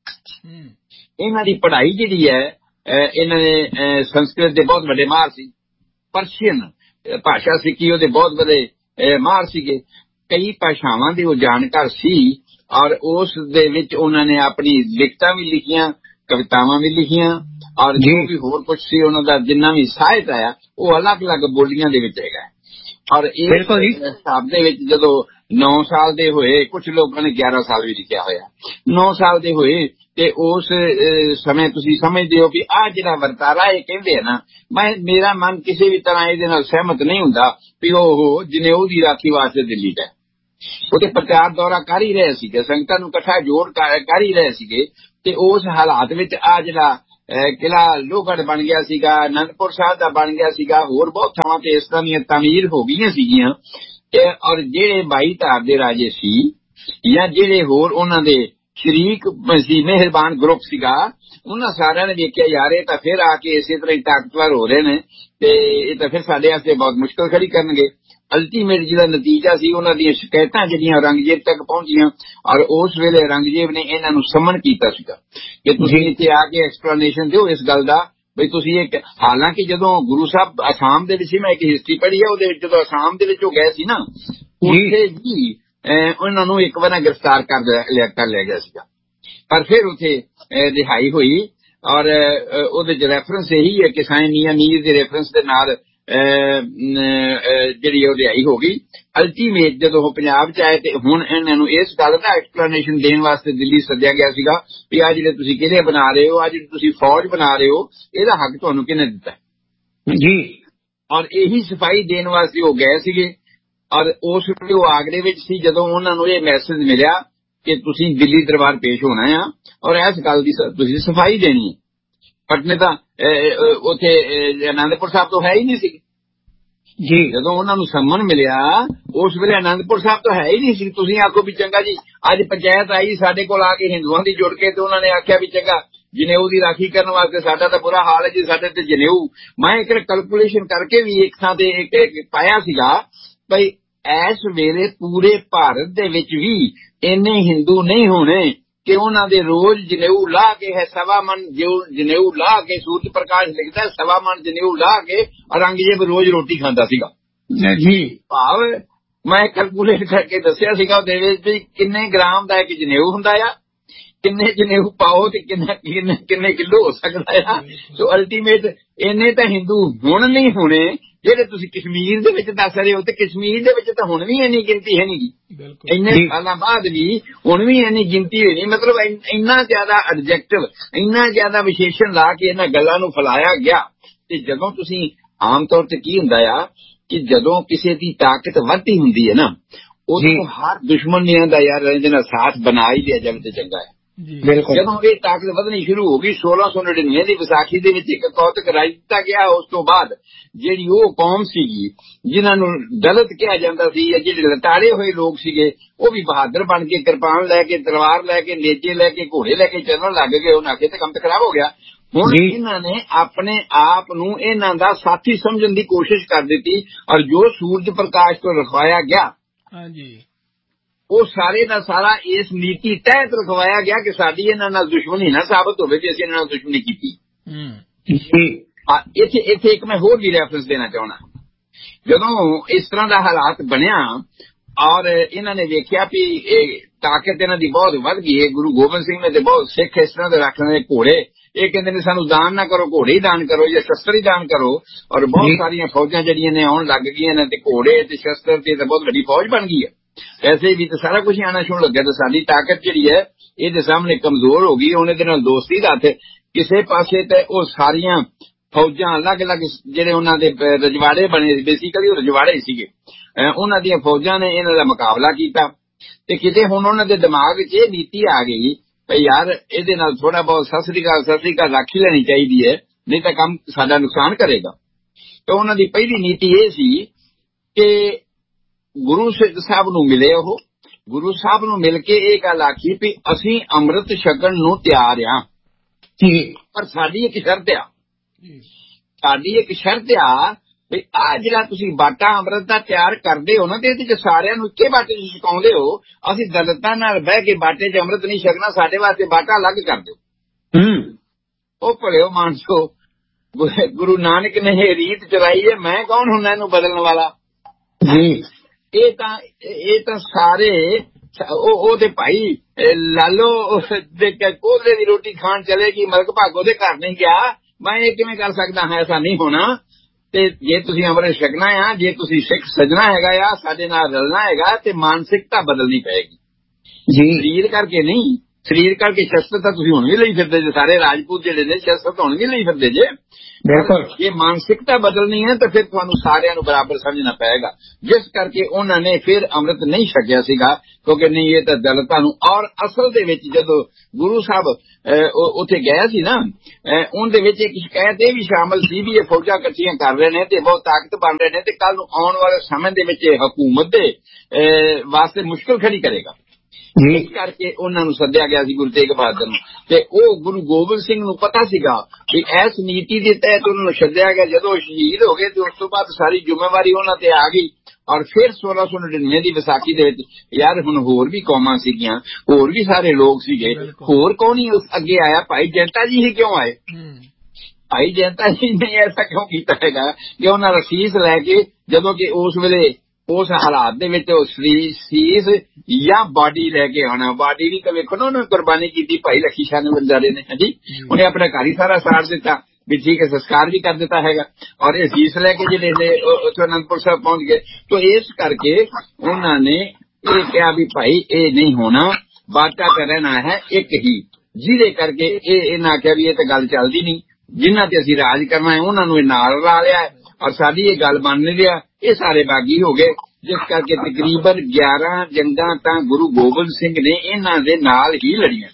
ਇਹਨਾਂ ਦੀ ਪੜ੍ਹਾਈ ਜਿਹੜੀ ਹੈ, ਇਹਨਾਂ ਨੇ ਸੰਸਕ੍ਰਿਤ ਦੇ ਬਹੁਤ ਵੱਡੇ ਮਾਹਰ ਸੀ, ਪਰਸ਼ੀਅਨ ਭਾਸ਼ਾ ਸਿੱਖੀ ਉਹਦੇ ਬਹੁਤ ਵੱਡੇ ਮਾਹਰ ਸੀਗੇ, ਕਈ ਭਾਸ਼ਾਵਾਂ ਦੇ ਉਹ ਜਾਣਕਾਰ ਸੀ ਔਰ ਉਸ ਦੇ ਵਿੱਚ ਉਹਨਾਂ ਨੇ ਆਪਣੀ ਲਿਖਤਾਂ ਵੀ ਲਿਖੀਆਂ, ਕਵਿਤਾਵਾਂ ਵੀ ਲਿਖੀਆਂ ਔਰ ਜੋ ਵੀ ਹੋਰ ਕੁਝ ਸੀ ਉਹਨਾਂ ਦਾ ਜਿੰਨਾ ਵੀ ਸਾਹਿਤ ਆਇਆ ਉਹ ਅਲੱਗ-ਅਲੱਗ ਬੋਲੀਆਂ ਦੇ ਵਿੱਚ ਹੈਗਾ। ਔਰ ਇਸ ਹਿਸਾਬ ਦੇ ਵਿੱਚ ਜਦੋਂ 9 ਸਾਲ ਦੇ ਹੋਏ, ਕੁਝ ਲੋਕਾਂ ਨੇ 11 ਸਾਲ ਵੀ ਲਿਖਿਆ ਹੋਇਆ, 9 ਸਾਲ ਦੇ ਹੋਏ ਤੇ ਉਸ ਸਮੇਂ ਤੁਸੀਂ ਸਮਝਦੇ ਹੋ ਵੀ ਆਹ ਜਿਹੜਾ ਵਰਤਾਰਾ ਇਹ ਕਹਿੰਦੇ ਆ ਨਾ, ਮੇਰਾ ਮਨ ਕਿਸੇ ਵੀ ਤਰ੍ਹਾਂ ਇਹਦੇ ਨਾਲ ਸਹਿਮਤ ਨਹੀਂ ਹੁੰਦਾ ਵੀ ਉਹ ਜਨੇਊ ਦੀ ਰਾਖੀ ਵਾਸਤੇ ਦਿੱਲੀ ਦਾ ਉਹਦੇ ਪ੍ਰਚਾਰ ਦੌਰਾ ਕਰ ਹੀ ਰਹੇ ਸੀਗੇ, ਸੰਗਤਾਂ ਨੂੰ ਇਕੱਠਾ ਜੋੜ ਕਰ ਹੀ ਰਹੇ ਸੀਗੇ। ਤੇ ਉਸ ਹਾਲਾਤ ਵਿੱਚ ਆ ਜਿਹੜਾ ਕਿਲ੍ਹਾ ਲੋਹਗੜ੍ਹ ਬਣ ਗਿਆ ਸੀਗਾ, ਅਨੰਦਪੁਰ ਸਾਹਿਬ ਦਾ ਬਣ ਗਿਆ ਸੀਗਾ, ਹੋਰ ਬਹੁਤ ਥਾਵਾਂ ਤੇ ਇਸ ਤਰ੍ਹਾਂ ਦੀਆਂ ਤਾਮੀਰ ਹੋ ਗਈਆਂ ਸੀਗੀਆਂ। ਔਰ ਜਿਹੜੇ 22 ਧਾਰ ਦੇ ਰਾਜੇ ਸੀ ਜਾਂ ਜਿਹੜੇ ਹੋਰ ਉਹਨਾਂ ਦੇ ਸ਼ਰੀਕ ਸੀ, ਮਿਹਰਬਾਨ ਗਰੁੱਪ ਸੀਗਾ, ਉਹਨਾਂ ਸਾਰਿਆਂ ਨੇ ਵੇਖਿਆ ਯਾਰ ਇਹ ਤਾਂ ਫਿਰ ਆ ਕੇ ਇਸੇ ਤਰ੍ਹਾਂ ਹੀ ਤਾਕਤਵਰ ਹੋ ਰਹੇ ਨੇ ਤੇ ਇਹ ਤਾਂ ਫਿਰ ਸਾਡੇ ਵਾਸਤੇ ਬਹੁਤ ਮੁਸ਼ਕਲ ਖੜੀ ਕਰਨਗੇ। ਅਲਟੀਮੇਟ ਜਿਹੜਾ ਨਤੀਜਾ ਸੀ, ਉਹਨਾਂ ਦੀਆਂ ਸ਼ਿਕਾਇਤਾਂ ਜਿਹੜੀਆਂ ਔਰੰਗਜ਼ੇਬ ਤੱਕ ਪਹੁੰਚੀਆਂ ਔਰ ਉਸ ਵੇਲੇ ਔਰੰਗਜ਼ੇਬ ਨੇ ਇਹਨਾਂ ਨੂੰ ਸਮਨ ਕੀਤਾ ਸੀਗਾ ਕਿ ਤੁਸੀਂ ਇੱਥੇ ਆ ਕੇ ਐਕਸਪਲੇਨੇਸ਼ਨ ਦਿਓ ਇਸ ਗੱਲ ਦਾ ਬਈ ਤੁਸੀਂ ਇੱਕ। ਹਾਲਾਂਕਿ ਜਦੋਂ ਗੁਰੂ ਸਾਹਿਬ ਅਸਾਮ ਦੇ ਵਿੱਚ ਸੀ, ਮੈਂ ਇੱਕ ਹਿਸਟਰੀ ਪੜ੍ਹੀ ਹੈ, ਉਹਦੇ ਵਿੱਚ ਜਦੋਂ ਅਸਾਮ ਦੇ ਵਿੱਚ ਉਹ ਗਏ ਸੀ ਨਾ, ਉੱਥੇ ਵੀ ਉਹਨਾਂ ਨੂੰ ਇੱਕ ਵਾਰ ਗ੍ਰਿਫਤਾਰ ਕਰ ਲਿਆ ਗਿਆ ਸੀਗਾ, ਪਰ ਫਿਰ ਉੱਥੇ ਰਿਹਾਈ ਹੋਈ ਔਰ ਉਹਦੇ ਚ ਰੈਫਰੈਂਸ ਇਹੀ ਹੈ ਕਿ ਸਾਈਂ ਮੀਆਂ ਮੀਰ ਦੇ ਰੈਫਰੈਂਸ ਦੇ ਨਾਲ ਜਿਹੜੀ ਉਹ ਰਿਹਾਈ ਹੋ ਗਈ। ਅਲਟੀਮੇਟ ਜਦੋਂ ਉਹ ਪੰਜਾਬ ਚ ਆਏ ਤੇ ਹੁਣ ਇਹਨਾਂ ਨੂੰ ਇਸ ਗੱਲ ਦਾ ਐਕਸਪਲੇਨੇਸ਼ਨ ਦੇਣ ਵਾਸਤੇ ਦਿੱਲੀ ਸੱਦਿਆ ਗਿਆ ਸੀਗਾ ਵੀ ਆ ਜਿਹੜੇ ਤੁਸੀਂ ਕਿਲੇ ਬਣਾ ਰਹੇ ਹੋ, ਆ ਜਿਹੜੀ ਤੁਸੀਂ ਫੌਜ ਬਣਾ ਰਹੇ ਹੋ, ਇਹਦਾ ਹੱਕ ਤੁਹਾਨੂੰ ਕਿਹਨੇ ਦਿੱਤਾ ਜੀ। ਔਰ ਇਹੀ ਸਫਾਈ ਦੇਣ ਵਾਸਤੇ ਉਹ ਗਏ ਸੀਗੇ ਔਰ ਉਸ ਵੇਲੇ ਉਹ ਆਗਰੇ ਵਿੱਚ ਸੀ ਜਦੋਂ ਉਹਨਾਂ ਨੂੰ ਇਹ ਮੈਸੇਜ ਮਿਲਿਆ ਕਿ ਤੁਸੀਂ ਦਿੱਲੀ ਦਰਬਾਰ ਪੇਸ਼ ਹੋਣਾ ਆ ਔਰ ਇਸ ਗੱਲ ਦੀ ਤੁਸੀਂ ਸਫਾਈ ਦੇਣੀ ਹੈ। ਪਟਨੇ ਤਾਂ ਉੱਥੇ ਅਨੰਦਪੁਰ ਸਾਹਿਬ ਤੋਂ ਹੈ ਹੀ ਨਹੀਂ ਸੀ ਜੀ। ਜਦੋਂ ਉਹਨਾਂ ਨੂੰ ਸੰਮਨ ਮਿਲਿਆ ਉਸ ਵੇਲੇ ਅਨੰਦਪੁਰ ਸਾਹਿਬ ਤੋਂ ਹੈ ਹੀ ਨਹੀਂ ਸੀ। ਤੁਸੀਂ ਆਖੋ ਵੀ ਚੰਗਾ ਜੀ, ਅੱਜ ਪੰਚਾਇਤ ਆਈ ਸਾਡੇ ਕੋਲ ਆ ਕੇ ਹਿੰਦੂਆਂ ਦੀ ਜੁੜ ਕੇ ਤੇ ਉਹਨਾਂ ਨੇ ਆਖਿਆ ਵੀ ਚੰਗਾ ਜਨੇਊ ਦੀ ਰਾਖੀ ਕਰਨ ਵਾਸਤੇ ਸਾਡਾ ਤਾਂ ਬੁਰਾ ਹਾਲ ਹੈ ਜੀ, ਸਾਡੇ ਤੇ ਜਨੇਊ। ਮੈਂ ਇੱਕ ਕੈਲਕੂਲੇਸ਼ਨ ਕਰਕੇ ਵੀ ਇੱਕ ਥਾਂ ਤੇ ਇੱਕ ਪਾਇਆ ਸੀਗਾ ਬਈ ਇਸ ਵੇਲੇ ਪੂਰੇ ਭਾਰਤ ਦੇ ਵਿੱਚ ਵੀ ਇੰਨੇ ਹਿੰਦੂ ਨਹੀਂ ਹੋਣੇ ਕਿ ਉਹਨਾਂ ਦੇ ਰੋਜ਼ ਜਨੇਊ ਲਾ ਕੇ ਹੈ 1.25 ਮਣ ਜਨੇਊ ਲਾ ਕੇ, ਸੂਰਜ ਪ੍ਰਕਾਸ਼ ਲਿਖਦਾ 1.25 ਮਣ ਜਨੇਊ ਲਾ ਕੇ ਔਰੰਗਜ਼ੇਬ ਰੋਜ਼ ਰੋਟੀ ਖਾਂਦਾ ਸੀਗਾ ਜੀ। ਭਾਵ ਮੈਂ ਕੈਲਕੂਲੇਟ ਕਰਕੇ ਦੱਸਿਆ ਸੀਗਾ ਉਹਦੇ ਵਿੱਚ ਵੀ ਕਿੰਨੇ ਗ੍ਰਾਮ ਦਾ ਇੱਕ ਜਨੇਊ ਹੁੰਦਾ ਆ, ਕਿੰਨੇ ਜਨੇਊ ਪਾਓ ਤੇ ਕਿੰਨੇ ਕਿਲੋ ਹੋ ਸਕਦਾ ਆ। ਸੋ ਅਲਟੀਮੇਟ ਇਹਨੇ ਤਾਂ ਹਿੰਦੂ ਹੁਣ ਨਹੀਂ ਹੋਣੇ ਜਿਹੜੇ ਤੁਸੀਂ ਕਸ਼ਮੀਰ ਦੇ ਵਿੱਚ ਦੱਸ ਰਹੇ ਹੋ, ਤੇ ਕਸ਼ਮੀਰ ਦੇ ਵਿੱਚ ਤਾਂ ਹੁਣ ਵੀ ਇੰਨੀ ਗਿਣਤੀ ਹੈ ਨਹੀਂ, ਇੰਨੇ ਸਾਲਾਂ ਬਾਅਦ ਵੀ ਹੁਣ ਵੀ ਇੰਨੀ ਗਿਣਤੀ ਹੋਈ ਨਹੀਂ। ਮਤਲਬ ਇੰਨਾ ਜ਼ਿਆਦਾ ਐਡਜੈਕਟਿਵ, ਇੰਨਾ ਜ਼ਿਆਦਾ ਵਿਸ਼ੇਸ਼ਣ ਲਾ ਕੇ ਇਹਨਾਂ ਗੱਲਾਂ ਨੂੰ ਫੈਲਾਇਆ ਗਿਆ। ਤੇ ਜਦੋਂ ਤੁਸੀਂ ਆਮ ਤੌਰ ਤੇ ਕੀ ਹੁੰਦਾ ਆ ਕਿ ਜਦੋਂ ਕਿਸੇ ਦੀ ਤਾਕਤ ਵੱਧਦੀ ਹੁੰਦੀ ਹੈ ਨਾ, ਉਦੋਂ ਹਰ ਦੁਸ਼ਮਣ ਨੇ ਆਂਦਾ ਯਾਰ ਇਹਦੇ ਨਾਲ ਸਾਥ ਬਣਾ ਹੀ ਲਿਆ ਜਾਵੇ ਤੇ ਚੰਗਾ ਹੈ। ਜਦੋਂ ਇਹ ਤਾਕਤ ਵਧਣੀ ਸ਼ੁਰੂ ਹੋ ਗਈ 1699 ਦੀ ਵਿਸਾਖੀ ਦੇ ਵਿੱਚ ਇੱਕ ਕੌਤਕ ਰਾਜ ਦਿੱਤਾ ਗਿਆ। ਉਸ ਤੋਂ ਬਾਅਦ ਜਿਹੜੀ ਉਹ ਕੌਮ ਸੀਗੀ ਜਿਨ੍ਹਾਂ ਨੂੰ ਦਲਿਤ ਕਿਹਾ ਜਾਂਦਾ ਸੀ, ਜਿਹੜੇ ਲਟਾੜੇ ਹੋਏ ਲੋਕ ਸੀਗੇ, ਉਹ ਵੀ ਬਹਾਦਰ ਬਣ ਕੇ ਕਿਰਪਾਨ ਲੈ ਕੇ, ਤਲਵਾਰ ਲੈ ਕੇ, ਨੇਜੇ ਲੈ ਕੇ, ਘੋੜੇ ਲੈ ਕੇ ਚੱਲਣ ਲੱਗ ਗਏ। ਉਹਨਾਂ ਆਖੇ ਤੇ ਕੰਮ ਤੇ ਖਰਾਬ ਹੋ ਗਿਆ। ਹੁਣ ਇਹਨਾਂ ਨੇ ਆਪਣੇ ਆਪ ਨੂੰ ਇਹਨਾਂ ਦਾ ਸਾਥੀ ਸਮਝਣ ਦੀ ਕੋਸ਼ਿਸ਼ ਕਰ ਦਿੱਤੀ, ਔਰ ਜੋ ਸੂਰਜ ਪ੍ਰਕਾਸ਼ ਤੋਂ ਰਖਵਾਇਆ ਗਿਆ ਉਹ ਸਾਰੇ ਦਾ ਸਾਰਾ ਇਸ ਨੀਤੀ ਤਹਿਤ ਰਖਵਾਇਆ ਗਿਆ ਕਿ ਸਾਡੀ ਇਹਨਾਂ ਨਾਲ ਦੁਸ਼ਮਣੀ ਨਾ ਸਾਬਤ ਹੋਵੇ ਕਿ ਅਸੀਂ ਇਹਨਾਂ ਨਾਲ ਦੁਸ਼ਮਣੀ ਕੀਤੀ। ਇੱਥੇ ਇੱਕ ਮੈਂ ਹੋਰ ਵੀ ਰੈਫਰੈਂਸ ਦੇਣਾ ਚਾਹੁੰਦਾ। ਜਦੋਂ ਇਸ ਤਰ੍ਹਾਂ ਦਾ ਹਾਲਾਤ ਬਣਿਆ ਔਰ ਇਹਨਾਂ ਨੇ ਵੇਖਿਆ ਵੀ ਇਹ ਤਾਕਤ ਇਹਨਾਂ ਦੀ ਬਹੁਤ ਵੱਧ ਗਈ ਹੈ, ਗੁਰੂ ਗੋਬਿੰਦ ਸਿੰਘ ਨੇ ਤੇ ਬਹੁਤ ਸਿੱਖ ਇਸ ਤਰ੍ਹਾਂ ਦੇ ਰੱਖ ਲਏ ਘੋੜੇ, ਇਹ ਕਹਿੰਦੇ ਨੇ ਸਾਨੂੰ ਦਾਨ ਨਾ ਕਰੋ, ਘੋੜੇ ਹੀ ਦਾਨ ਕਰੋ ਜਾਂ ਸ਼ਸਤਰ ਹੀ ਦਾਨ ਕਰੋ। ਔਰ ਬਹੁਤ ਸਾਰੀਆਂ ਫੌਜਾਂ ਜਿਹੜੀਆਂ ਨੇ ਆਉਣ ਲੱਗ ਗਈਆਂ ਨੇ, ਤੇ ਘੋੜੇ ਤੇ ਸ਼ਸਤਰ ਤੇ ਬਹੁਤ ਵੱਡੀ ਫੌਜ ਬਣ ਗਈ ਹੈ। ਐਸੇ ਵੀ ਤਾਂ ਸਾਰਾ ਕੁਝ ਆਉਣਾ ਸ਼ੁਰੂ ਲੱਗਿਆ, ਤੇ ਸਾਡੀ ਤਾਕਤ ਜਿਹੜੀ ਹੈ ਇਹਦੇ ਸਾਹਮਣੇ ਕਮਜ਼ੋਰ ਹੋ ਗਈ। ਹੁਣ ਇਹਦੇ ਨਾਲ ਦੋਸਤੀ ਦਾ ਹੱਥ ਕਿਸੇ ਪਾਸੇ ਤੇ ਉਹ ਸਾਰੀਆਂ ਫੌਜਾਂ ਅਲੱਗ-ਅਲੱਗ ਜਿਹੜੇ ਉਹਨਾਂ ਦੇ ਰਜਵਾੜੇ ਬਣੇ, ਬੇਸਿਕਲੀ ਉਹ ਰਜਵਾੜੇ ਸੀਗੇ, ਉਹਨਾਂ ਦੀਆਂ ਫੌਜਾਂ ਨੇ ਇਹਨਾਂ ਦਾ ਮੁਕਾਬਲਾ ਕੀਤਾ। ਤੇ ਕਿਤੇ ਹੁਣ ਉਹਨਾਂ ਦੇ ਦਿਮਾਗ 'ਚ ਇਹ ਨੀਤੀ ਆ ਗਈ ਭਈ ਯਾਰ ਇਹਦੇ ਨਾਲ ਥੋੜਾ ਬਹੁਤ ਸਤਿ ਸ੍ਰੀ ਅਕਾਲ ਰੱਖ ਲੈਣੀ ਚਾਹੀਦੀ ਹੈ, ਨਹੀਂ ਤਾਂ ਕੰਮ ਸਾਡਾ ਨੁਕਸਾਨ ਕਰੇਗਾ। ਤੇ ਉਹਨਾਂ ਦੀ ਪਹਿਲੀ ਨੀਤੀ ਇਹ ਸੀ ਕਿ ਗੁਰੂ ਸਾਹਿਬ ਨੂੰ ਮਿਲੇ। ਉਹ ਗੁਰੂ ਸਾਹਿਬ ਨੂੰ ਮਿਲ ਕੇ ਇਹ ਗੱਲ ਆਖੀ ਵੀ ਅਸੀਂ ਅੰਮ੍ਰਿਤ ਛਕਣ ਨੂੰ ਤਿਆਰ ਆ, ਪਰ ਸਾਡੀ ਇੱਕ ਸ਼ਰਤ ਆ ਵੀ ਆਹ ਜਿਹੜਾ ਤੁਸੀਂ ਬਾਟਾ ਅੰਮ੍ਰਿਤ ਦਾ ਤਿਆਰ ਕਰਦੇ ਹੋ ਨਾ, ਤੇ ਇਹਦੇ ਚ ਸਾਰਿਆਂ ਨੂੰ ਇੱਕੇ ਬਾਟੇ ਚ ਛਕਾਉਂਦੇ ਹੋ। ਅਸੀਂ ਦਲਿਤਾਂ ਨਾਲ ਬਹਿ ਕੇ ਬਾਟੇ ਚ ਅੰਮ੍ਰਿਤ ਨਹੀਂ ਛਕਣਾ, ਸਾਡੇ ਵਾਸਤੇ ਬਾਟਾ ਅਲੱਗ ਕਰ ਦਿਓ। ਉਹ ਭਲਿਓ ਮਾਨਸੋ, ਗੁਰੂ ਨਾਨਕ ਨੇ ਇਹ ਰੀਤ ਚਲਾਈ ਹੈ, ਮੈਂ ਕੌਣ ਹੁੰਦਾ ਇਹਨੂੰ ਬਦਲਣ ਵਾਲਾ। ਇਹ ਤਾਂ ਸਾਰੇ ਉਹ ਤੇ ਭਾਈ ਲਾਲੋ ਦੇ ਕੋਲੇ ਦੀ ਰੋਟੀ ਖਾਣ ਚਲੇਗੀ, ਮਲਕ ਭਾਗੋ ਦੇ ਘਰ ਨਹੀਂ ਗਿਆ, ਮੈਂ ਇਹ ਕਿਵੇਂ ਕਰ ਸਕਦਾ ਹਾਂ, ਐਸਾ ਨਹੀਂ ਹੋਣਾ। ਤੇ ਜੇ ਤੁਸੀਂ ਅੰਮ੍ਰਿਤ ਛਕਣਾ ਆ, ਜੇ ਤੁਸੀਂ ਸਿੱਖ ਸੱਜਣਾ ਹੈਗਾ ਆ, ਸਾਡੇ ਨਾਲ ਰਲਣਾ ਹੈਗਾ, ਤੇ ਮਾਨਸਿਕਤਾ ਬਦਲਣੀ ਪਏਗੀ ਸਰੀਰ ਕਰਕੇ ਨਹੀਂ। ਸਰੀਰ ਕਰਕੇ ਸ਼ਸਤਰ ਤਾਂ ਤੁਸੀਂ ਹੁਣ ਵੀ ਲਈ ਫਿਰਦੇ ਜੇ, ਸਾਰੇ ਰਾਜਪੂਤ ਜਿਹੜੇ ਨੇ ਸ਼ਸਤਰ ਹੁਣ ਵੀ ਲਈ ਫਿਰਦੇ ਜੇ। ਜੇ ਮਾਨਸਿਕਤਾ ਬਦਲਣੀ ਹੈ ਤਾਂ ਫਿਰ ਤੁਹਾਨੂੰ ਸਾਰਿਆਂ ਨੂੰ ਬਰਾਬਰ ਸਮਝਣਾ ਪਏਗਾ। ਜਿਸ ਕਰਕੇ ਉਹਨਾਂ ਨੇ ਫਿਰ ਅੰਮ੍ਰਿਤ ਨਹੀਂ ਛਕਿਆ ਸੀਗਾ, ਕਿਉਂਕਿ ਨਹੀਂ ਇਹ ਤਾਂ ਦਲਿਤਾਂ ਨੂੰ। ਔਰ ਅਸਲ ਦੇ ਵਿੱਚ ਜਦੋਂ ਗੁਰੂ ਸਾਹਿਬ ਉੱਥੇ ਗਿਆ ਸੀ ਨਾ, ਉਹਦੇ ਵਿੱਚ ਇੱਕ ਸ਼ਿਕਾਇਤ ਇਹ ਵੀ ਸ਼ਾਮਲ ਸੀ ਵੀ ਇਹ ਫੌਜਾਂ ਇਕੱਠੀਆਂ ਕਰ ਰਹੇ ਨੇ ਤੇ ਬਹੁਤ ਤਾਕਤ ਬਣ ਰਹੇ ਨੇ, ਤੇ ਕੱਲ ਨੂੰ ਆਉਣ ਵਾਲੇ ਸਮੇਂ ਦੇ ਵਿੱਚ ਹਕੂਮਤ ਦੇ ਵਾਸਤੇ ਮੁਸ਼ਕਲ ਖੜੀ ਕਰੇਗਾ। ਇਸ ਕਰਕੇ ਉਹਨਾਂ ਨੂੰ ਸੱਦਿਆ ਗਿਆ ਸੀ ਗੁਰੂ ਤੇਗ ਬਹਾਦਰ ਨੂੰ, ਤੇ ਉਹ ਗੁਰੂ ਗੋਬਿੰਦ ਸਿੰਘ ਨੂੰ ਪਤਾ ਸੀਗਾ ਕਿ ਇਸ ਨੀਤੀ ਦੇ ਤਹਿਤ ਉਹਨਾਂ ਨੂੰ ਸੱਦਿਆ ਗਿਆ। ਜਦੋਂ ਸ਼ਹੀਦ ਹੋ ਗਏ ਤੇ ਉਸ ਤੋਂ ਬਾਅਦ ਸਾਰੀ ਜ਼ਿੰਮੇਵਾਰੀ ਉਹਨਾਂ ਤੇ ਆ ਗਈ। ਔਰ ਫਿਰ 1699 ਦੀ ਵਿਸਾਖੀ ਦੇ ਵਿੱਚ ਯਾਰ ਹੁਣ ਹੋਰ ਵੀ ਕੌਮਾਂ ਸੀਗੀਆਂ, ਹੋਰ ਵੀ ਸਾਰੇ ਲੋਕ ਸੀਗੇ, ਹੋਰ ਕੌਣ ਹੀ ਅੱਗੇ ਆਇਆ? ਭਾਈ ਜੈਂਤਾ ਜੀ ਹੀ ਕਿਉਂ ਆਏ? ਭਾਈ ਜੈਂਤਾ ਜੀ ਨੇ ਐਸਾ ਕਿਉਂ ਕੀਤਾ ਹੈਗਾ ਕਿ ਉਹਨਾਂ ਰਸੀਸ ਲੈ ਕੇ, ਜਦੋਂ ਕਿ ਉਸ ਵੇਲੇ ਉਸ ਹਾਲਾਤ ਦੇ ਵਿੱਚ ਉਹ ਸੀਸ ਜਾਂ ਬਾਡੀ ਲੈ ਕੇ ਆਉਣਾ। ਬਾਡੀ ਵੀ ਤਾਂ ਵੇਖੋ ਨਾ, ਉਹਨੇ ਕੁਰਬਾਨੀ ਕੀਤੀ ਭਾਈ ਲੱਖੀ ਸ਼ਾਹ ਨੇ ਬੰਜਾਰੇ ਨੇ। ਹਾਂਜੀ, ਉਹਨੇ ਆਪਣਾ ਘਰ ਹੀ ਸਾਰਾ ਸਾੜ ਦਿੱਤਾ ਵੀ ਠੀਕ ਹੈ, ਸੰਸਕਾਰ ਵੀ ਕਰ ਦਿੱਤਾ ਹੈਗਾ, ਔਰ ਇਹ ਸੀਸ ਲੈ ਕੇ ਜਿਹੜੇ ਨੇ ਉੱਥੇ ਅਨੰਦਪੁਰ ਸਾਹਿਬ ਪਹੁੰਚ ਗਏ। तो ਇਸ ਕਰਕੇ ਉਹਨਾਂ ਨੇ ਇਹ ਕਿਹਾ ਵੀ ਭਾਈ ਇਹ ਨਹੀਂ ਹੋਣਾ, ਬਾਟਾ ਤਾਂ ਰਹਿਣਾ ਹੈ ਇੱਕ ਹੀ। ਜਿਹਦੇ ਕਰਕੇ ਇਹਨਾਂ ਆਖਿਆ ਵੀ ਇਹ ਤਾਂ ਗੱਲ ਚੱਲਦੀ ਨਹੀਂ, ਜਿਨ੍ਹਾਂ ਤੇ ਅਸੀਂ ਰਾਜ ਕਰਨਾ ਹੈ ਉਹਨਾਂ ਨੂੰ ਇਹ ਨਾਲ ਲਾ ਲਿਆ, ਔਰ ਸਾਡੀ ਇਹ ਗੱਲ ਬਣ ਨਹੀਂ ਰਿਹਾ। ਇਹ ਸਾਰੇ ਬਾਗੀ ਹੋ ਗਏ, ਜਿਸ ਕਰਕੇ ਤਕਰੀਬਨ 11 ਜੰਗਾਂ ਤਾਂ ਗੁਰੂ ਗੋਬਿੰਦ ਸਿੰਘ ਨੇ ਇਹਨਾਂ ਦੇ ਨਾਲ ਹੀ ਲੜੀਆਂ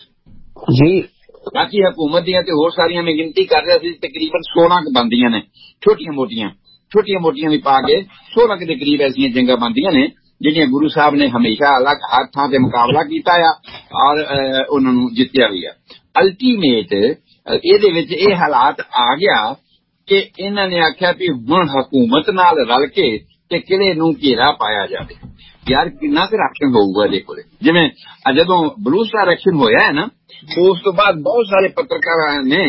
ਜੀ। ਬਾਕੀ ਹਕੂਮਤ ਦੀਆਂ ਤੇ ਹੋਰ ਸਾਰੀਆਂ ਮੈਂ ਗਿਣਤੀ ਕਰ ਰਿਹਾ ਸੀ, ਤਕਰੀਬਨ 16 ਕੁ ਬਣਦੀਆਂ ਨੇ, ਛੋਟੀਆਂ ਮੋਟੀਆਂ ਵੀ ਪਾ ਕੇ 16 ਦੇ ਕਰੀਬ ਐਸੀਆਂ ਜੰਗਾਂ ਬਣਦੀਆਂ ਨੇ ਜਿਹੜੀਆਂ ਗੁਰੂ ਸਾਹਿਬ ਨੇ ਹਮੇਸ਼ਾ ਅਲੱਗ ਹੱਥਾਂ ਤੇ ਮੁਕਾਬਲਾ ਕੀਤਾ ਆ ਔਰ ਉਹਨਾਂ ਨੂੰ ਜਿੱਤਿਆ ਵੀ ਆ। ਅਲਟੀਮੇਟ ਇਹਦੇ ਵਿੱਚ ਇਹ ਹਾਲਾਤ ਆ ਗਿਆ ਕਿ ਇਹਨਾਂ ਨੇ ਆਖਿਆ ਵੀ ਹੁਣ ਹਕੂਮਤ ਨਾਲ ਰਲ ਕੇ ਤੇ ਕਿਲੇ ਨੂੰ ਘੇਰਾ ਪਾਇਆ ਜਾਵੇ। ਯਾਰ ਕਿੰਨਾ ਕੁ ਐਕਸ਼ਨ ਹੋਊਗਾ ਇਹਦੇ ਕੋਲੇ? ਜਿਵੇਂ ਜਦੋਂ ਬਲੂਚ ਦਾ ਐਕਸ਼ਨ ਹੋਇਆ ਹੈ ਨਾ, ਉਸ ਤੋਂ ਬਾਅਦ ਬਹੁਤ ਸਾਰੇ ਪੱਤਰਕਾਰਾਂ ਨੇ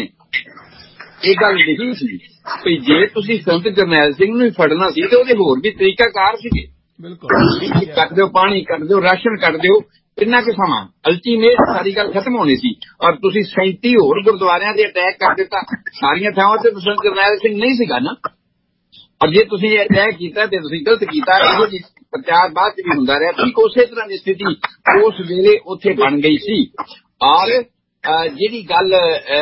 ਇਹ ਗੱਲ ਲਿਖੀ ਸੀ ਵੀ ਜੇ ਤੁਸੀਂ ਸੰਤ ਜਰਨੈਲ ਸਿੰਘ ਨੂੰ ਫੜਨਾ ਸੀ ਤੇ ਉਹਦੇ ਹੋਰ ਵੀ ਤਰੀਕਾਕਾਰ ਸੀਗੇ। ਬਿਲਕੁਲ, ਕੱਟ ਦਿਓ, ਪਾਣੀ ਕੱਟ ਦਿਓ, ਰਾਸ਼ਨ ਕੱਟ ਦਿਓ, ਕਿੰਨਾ ਕੁ ਸਮਾਂ ਅਲਟੀਮੇਟ ਸਾਰੀ ਗੱਲ ਖਤਮ ਹੋਣੀ ਸੀ। ਔਰ ਤੁਸੀਂ 37 ਹੋਰ ਗੁਰਦੁਆਰਿਆਂ ਤੇ ਅਟੈਕ ਕਰ ਦਿੱਤਾ। ਸਾਰੀਆਂ ਥਾਵਾਂ ਤੇ ਜਰਨੈਲ ਸਿੰਘ ਨਹੀਂ ਸੀਗਾ ਨਾ। ਔਰ ਜੇ ਤੁਸੀਂ ਅਟੈਕ ਕੀਤਾ ਤੇ ਤੁਸੀਂ ਗਲਤ ਕੀਤਾ। ਇਹੋ ਜਿਹੀ ਪ੍ਰਚਾਰ ਬਾਅਦ ਚ ਵੀ ਹੁੰਦਾ ਰਿਹਾ। ਠੀਕ ਉਸੇ ਤਰ੍ਹਾਂ ਦੀ ਸਥਿਤੀ ਉਸ ਵੇਲੇ ਉੱਥੇ ਬਣ ਗਈ ਸੀ। ਔਰ ਜਿਹੜੀ ਗੱਲ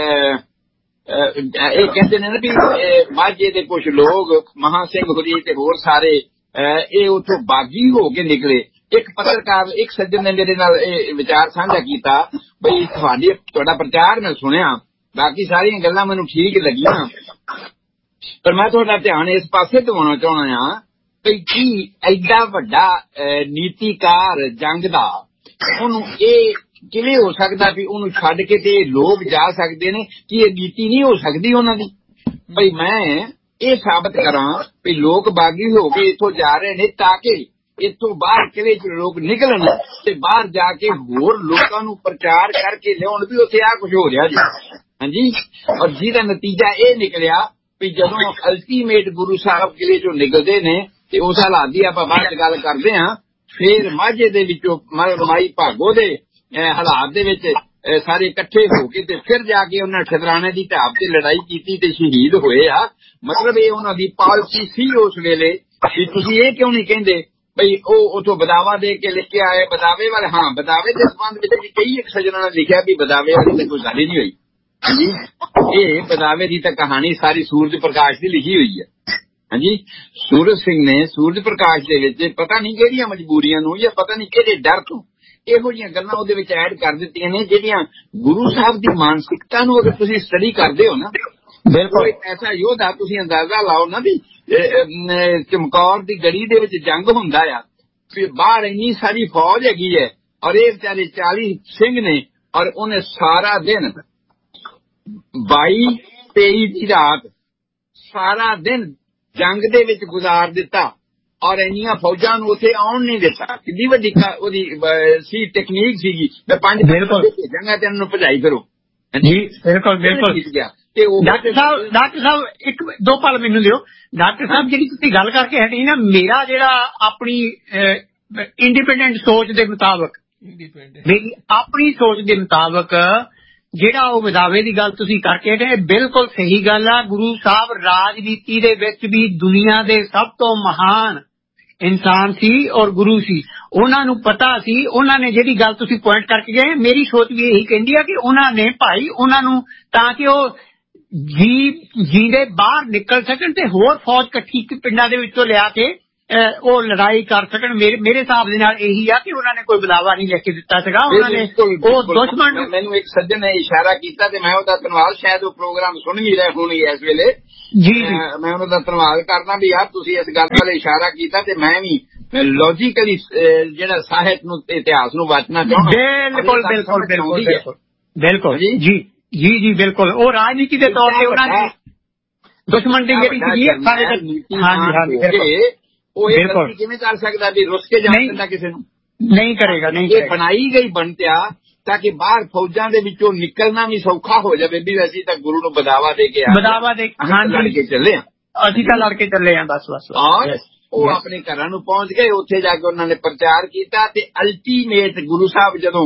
ਇਹ ਕਹਿੰਦੇ ਨੇ ਨਾ ਵੀ ਮਾਝੇ ਦੇ ਕੁਝ ਲੋਕ ਮਹਾਂ ਸਿੰਘ ਹੋਰੀ ਤੇ ਹੋਰ ਸਾਰੇ ਇਹ ਉੱਥੋਂ ਬਾਗੀ ਹੋ ਕੇ ਨਿਕਲੇ। ਇੱਕ ਪੱਤਰਕਾਰ ਇੱਕ ਸੱਜਣ ਨੇ ਮੇਰੇ ਨਾਲ ਇਹ ਵਿਚਾਰ ਸਾਂਝਾ ਕੀਤਾ ਬਈ ਤੁਹਾਡਾ ਪ੍ਰਚਾਰ ਮੈਂ ਸੁਣਿਆ, ਬਾਕੀ ਸਾਰੀਆਂ ਗੱਲਾਂ ਮੈਨੂੰ ਠੀਕ ਲੱਗੀਆਂ, ਪਰ ਮੈਂ ਤੁਹਾਡਾ ਧਿਆਨ ਇਸ ਪਾਸੇ ਦਿਵਾਉਣਾ ਚਾਹੁੰਦਾ ਹਾਂ ਬਈ ਕੀ ਐਡਾ ਵੱਡਾ ਨੀਤੀਕਾਰ ਜੰਗ ਦਾ ਉਹਨੂੰ ਇਹ ਕਿਵੇਂ ਹੋ ਸਕਦਾ ਵੀ ਉਹਨੂੰ ਛੱਡ ਕੇ ਤੇ ਲੋਕ ਜਾ ਸਕਦੇ ਨੇ? ਕਿ ਇਹ ਨੀਤੀ ਨਹੀਂ ਹੋ ਸਕਦੀ ਉਹਨਾਂ ਦੀ? ਬਈ ਮੈਂ ਇਹ ਸਾਬਤ ਕਰਾਂ ਵੀ ਲੋਕ ਬਾਗੀ ਹੋ ਕੇ ਇੱਥੋਂ ਜਾ ਰਹੇ ਨੇ ਤਾਂ ਕਿ ਇੱਥੋਂ ਬਾਹਰ ਕਿਲੇ ਚ ਲੋਕ ਨਿਕਲਣ ਤੇ ਬਾਹਰ ਜਾ ਕੇ ਹੋਰ ਲੋਕਾਂ ਨੂੰ ਪ੍ਰਚਾਰ ਕਰਕੇ ਲਿਆਉਣ ਵੀ ਉੱਥੇ ਆ ਕੁਝ ਹੋ ਰਿਹਾ ਜੀ। ਹਾਂਜੀ, ਔਰ ਜਿਹਦਾ ਨਤੀਜਾ ਇਹ ਨਿਕਲਿਆ ਵੀ ਜਦੋਂ ਅਲਟੀਮੇਟ ਗੁਰੂ ਸਾਹਿਬ ਕਿਲੇ ਚੋਂ ਨਿਕਲਦੇ ਨੇ ਤੇ ਉਸ ਹਾਲਾਤ ਦੀ ਆਪਾਂ ਬਾਅਦ ਚ ਗੱਲ ਕਰਦੇ ਹਾਂ। ਫਿਰ ਮਾਝੇ ਦੇ ਵਿੱਚੋਂ ਮਾਈ ਭਾਗੋ ਦੇ ਹਾਲਾਤ ਦੇ ਵਿੱਚ ਸਾਰੇ ਇਕੱਠੇ ਹੋ ਕੇ ਤੇ ਫਿਰ ਜਾ ਕੇ ਉਹਨਾਂ ਠਦਰਾਣੇ ਦੀ ਢਾਬ ਤੇ ਲੜਾਈ ਕੀਤੀ ਤੇ ਸ਼ਹੀਦ ਹੋਏ ਆ। ਮਤਲਬ ਇਹ ਉਹਨਾਂ ਦੀ ਪਾਲਿਸੀ ਸੀ ਉਸ ਵੇਲੇ ਵੀ ਤੁਸੀਂ ਇਹ ਕਿਉਂ ਨਹੀਂ ਕਹਿੰਦੇ ਬਈ ਉਹ ਉਥੋਂ ਬਦਾਵਾ ਦੇ ਕੇ ਲਿਖ ਕੇ ਆਏ ਬਦਾਵੇ ਵਾਲੇ। ਹਾਂ, ਬਦਾਵੇ ਦੇ ਸੰਬੰਧ ਵਿੱਚ ਵੀ ਕਈ ਇੱਕ ਸੱਜਣਾ ਨੇ ਲਿਖਿਆ ਵੀ ਬਦਾਵੇ ਵਾਲੀ ਤਾਂ ਕੋਈ ਗੱਲ ਹੀ ਨਹੀਂ ਹੋਈ। ਹਾਂਜੀ, ਇਹ ਬਦਾਵੇ ਦੀ ਤਾਂ ਕਹਾਣੀ ਸਾਰੀ ਸੂਰਜ ਪ੍ਰਕਾਸ਼ ਦੀ ਲਿਖੀ ਹੋਈ ਹੈ। ਹਾਂਜੀ, ਸੂਰਜ ਸਿੰਘ ਨੇ ਸੂਰਜ ਪ੍ਰਕਾਸ਼ ਦੇ ਵਿੱਚ ਪਤਾ ਨਹੀਂ ਕਿਹੜੀਆਂ ਮਜਬੂਰੀਆਂ ਨੂੰ ਜਾਂ ਪਤਾ ਨਹੀਂ ਕਿਹੜੇ ਡਰ ਤੋਂ ਇਹੋ ਜਿਹੀਆਂ ਗੱਲਾਂ ਉਹਦੇ ਵਿੱਚ ਐਡ ਕਰ ਦਿੱਤੀਆਂ ਨੇ ਜਿਹੜੀਆਂ ਗੁਰੂ ਸਾਹਿਬ ਦੀ ਮਾਨਸਿਕਤਾ ਨੂੰ ਅਗਰ ਤੁਸੀਂ ਸਟੱਡੀ ਕਰਦੇ ਹੋ ਨਾ, ਬਿਲਕੁਲ ਐਸਾ ਯੋਧਾ ਤੁਸੀਂ ਅੰਦਾਜ਼ਾ ਲਾਓ ਨਾ ਵੀ ਚਮਕੌਰ ਦੀ ਗੜੀ ਦੇ ਵਿੱਚ ਜੰਗ ਹੁੰਦਾ ਆ, ਫਿਰ ਬਾਹਰ ਇੰਨੀ ਸਾਰੀ ਫੌਜ ਹੈਗੀ ਹੈ ਔਰ ਇਹ ਵਿਚਾਰੇ 40 ਸਿੰਘ ਨੇ ਔਰ ਉਹਨੇ ਸਾਰਾ ਦਿਨ 22-23 ਦੀ ਰਾਤ ਸਾਰਾ ਦਿਨ ਜੰਗ ਦੇ ਵਿੱਚ ਗੁਜ਼ਾਰ ਦਿੱਤਾ ਔਰ ਇੰਨੀਆਂ ਫੌਜਾਂ ਨੂੰ ਉੱਥੇ ਆਉਣ ਨਹੀਂ ਦਿੱਤਾ। ਕਿੰਨੀ ਵੱਡੀ ਉਹਦੀ ਸੀ ਟੈਕਨੀਕ ਸੀਗੀ। ਮੈਂ 5 ਭੇਜਾਂਗਾ ਤੇ ਇਹਨਾਂ ਨੂੰ ਭਜਾਈ ਕਰੋ। ਜੀ ਬਿਲਕੁਲ ਬਿਲਕੁਲ। ਡਾਕਟਰ ਸਾਹਿਬ ਇੱਕ ਦੋ ਪਲ ਮੈਨੂੰ ਦਿਓ। ਡਾਕਟਰ ਸਾਹਿਬ ਜਿਹੜੀ ਤੁਸੀਂ ਗੱਲ ਕਰਕੇ ਹਟੀ ਨਾ, ਮੇਰਾ ਜਿਹੜਾ ਆਪਣੀ ਇੰਡੀਪੈਂਡੈਂਟ ਸੋਚ ਦੇ ਮੁਤਾਬਕ, ਮੇਰੀ ਆਪਣੀ ਸੋਚ ਦੇ ਮੁਤਾਬਕ ਜਿਹੜਾ ਉਹ ਵਿਦਾਵੇ ਦੀ ਗੱਲ ਤੁਸੀਂ ਕਰਕੇ ਹਟੇ ਬਿਲਕੁਲ ਸਹੀ ਗੱਲ ਆ। ਗੁਰੂ ਸਾਹਿਬ ਰਾਜਨੀਤੀ ਦੇ ਵਿੱਚ ਵੀ ਦੁਨੀਆ ਦੇ ਸਭ ਤੋਂ ਮਹਾਨ ਇਨਸਾਨ ਸੀ ਔਰ ਗੁਰੂ ਸੀ। ਉਹਨਾਂ ਨੂੰ ਪਤਾ ਸੀ। ਉਹਨਾਂ ਨੇ ਜਿਹੜੀ ਗੱਲ ਤੁਸੀਂ ਪੁਆਇੰਟ ਕਰਕੇ ਗਏ, ਮੇਰੀ ਸੋਚ ਵੀ ਇਹੀ ਕਹਿੰਦੀ ਆ ਕਿ ਉਹਨਾਂ ਨੇ ਭਾਈ ਉਹਨਾਂ ਨੂੰ ਤਾਂ ਕਿ ਉਹ ਜੀਂਦੇ ਬਾਹਰ ਨਿਕਲ ਸਕਣ ਤੇ ਹੋਰ ਫੌਜ ਇਕੱਠੀ ਪਿੰਡਾਂ ਦੇ ਵਿੱਚੋਂ ਲਿਆ ਕੇ ਉਹ ਲੜਾਈ ਕਰ ਸਕਣ। ਮੇਰੇ ਹਿਸਾਬ ਦੇ ਨਾਲ ਇਹੀ ਆ ਕਿ ਉਹਨਾਂ ਨੇ ਕੋਈ ਬਦਾਵਾ ਨਹੀਂ ਲਿਖ ਕੇ ਦਿੱਤਾ ਸੀਗਾ। ਉਹਨਾਂ ਨੇ ਉਹ ਦੁਸ਼ਮਣ ਨੂੰ, ਮੈਨੂੰ ਇੱਕ ਸੱਜਣ ਨੇ ਇਸ਼ਾਰਾ ਕੀਤਾ ਤੇ ਮੈਂ ਉਹਦਾ ਧੰਨਵਾਦ, ਸ਼ਾਇਦ ਉਹ ਪ੍ਰੋਗਰਾਮ ਸੁਣ ਵੀ ਰਹੇ ਹੋਣਗੇ ਇਸ ਵੇਲੇ। ਜੀ ਮੈਂ ਉਹਨਾਂ ਦਾ ਧੰਨਵਾਦ ਕਰਦਾ ਵੀ ਯਾਰ ਤੁਸੀਂ ਇਸ ਗੱਲ ਵੱਲ ਇਸ਼ਾਰਾ ਕੀਤਾ ਤੇ ਮੈਂ ਵੀ ਲੌਜੀਕਲੀ ਜਿਹੜਾ ਸਾਹਿਤ ਨੂੰ ਇਤਿਹਾਸ ਨੂੰ ਵਾਚਣਾ ਚਾਹੁੰਦਾ। ਬਿਲਕੁਲ ਬਿਲਕੁਲ ਬਿਲਕੁਲ ਬਿਲਕੁਲ ਜੀ ਜੀ ਜੀ ਬਿਲਕੁਲ। ਉਹ ਰਾਜਨੀਤੀ ਦੇ ਤੌਰ ਤੇ ਉਹਨਾਂ ਦੀ ਦੁਸ਼ਮਣ ਦੀ ਜਿਹੜੀ ਸੀਗੀ ਸਾਰੇ। ਹਾਂਜੀ ਹਾਂਜੀ, ਉਹ ਇਹ ਗਲਤੀ ਕਿਵੇਂ ਕਰ ਸਕਦਾ ਵੀ ਰੁੱਸ ਕੇ ਜਾਣ ਦਿੰਦਾ ਕਿਸੇ ਨੂੰ? ਨਹੀਂ ਕਰੇਗਾ। ਨਹੀਂ, ਇਹ ਬਣਾਈ ਗਈ ਬਣਤਿਆ ਤਾਂ ਕਿ ਬਾਹਰ ਫੌਜਾਂ ਦੇ ਵਿੱਚੋਂ ਨਿਕਲਣਾ ਵੀ ਸੌਖਾ ਹੋ ਜਾਵੇ ਵੀ ਅਸੀਂ ਤਾਂ ਗੁਰੂ ਨੂੰ ਬਦਾਵਾ ਦੇ ਕੇ ਲੜ ਕੇ ਚੱਲੇ ਆ, ਅਸੀਂ ਤਾਂ ਲੜ ਕੇ ਚੱਲੇ ਆ ਬਸ ਬਸ। ਔਰ ਉਹ ਆਪਣੇ ਘਰਾਂ ਨੂੰ ਪਹੁੰਚ ਗਏ। ਉੱਥੇ ਜਾ ਕੇ ਉਹਨਾਂ ਨੇ ਪ੍ਰਚਾਰ ਕੀਤਾ ਤੇ ਅਲਟੀਮੇਟ ਗੁਰੂ ਸਾਹਿਬ ਜਦੋਂ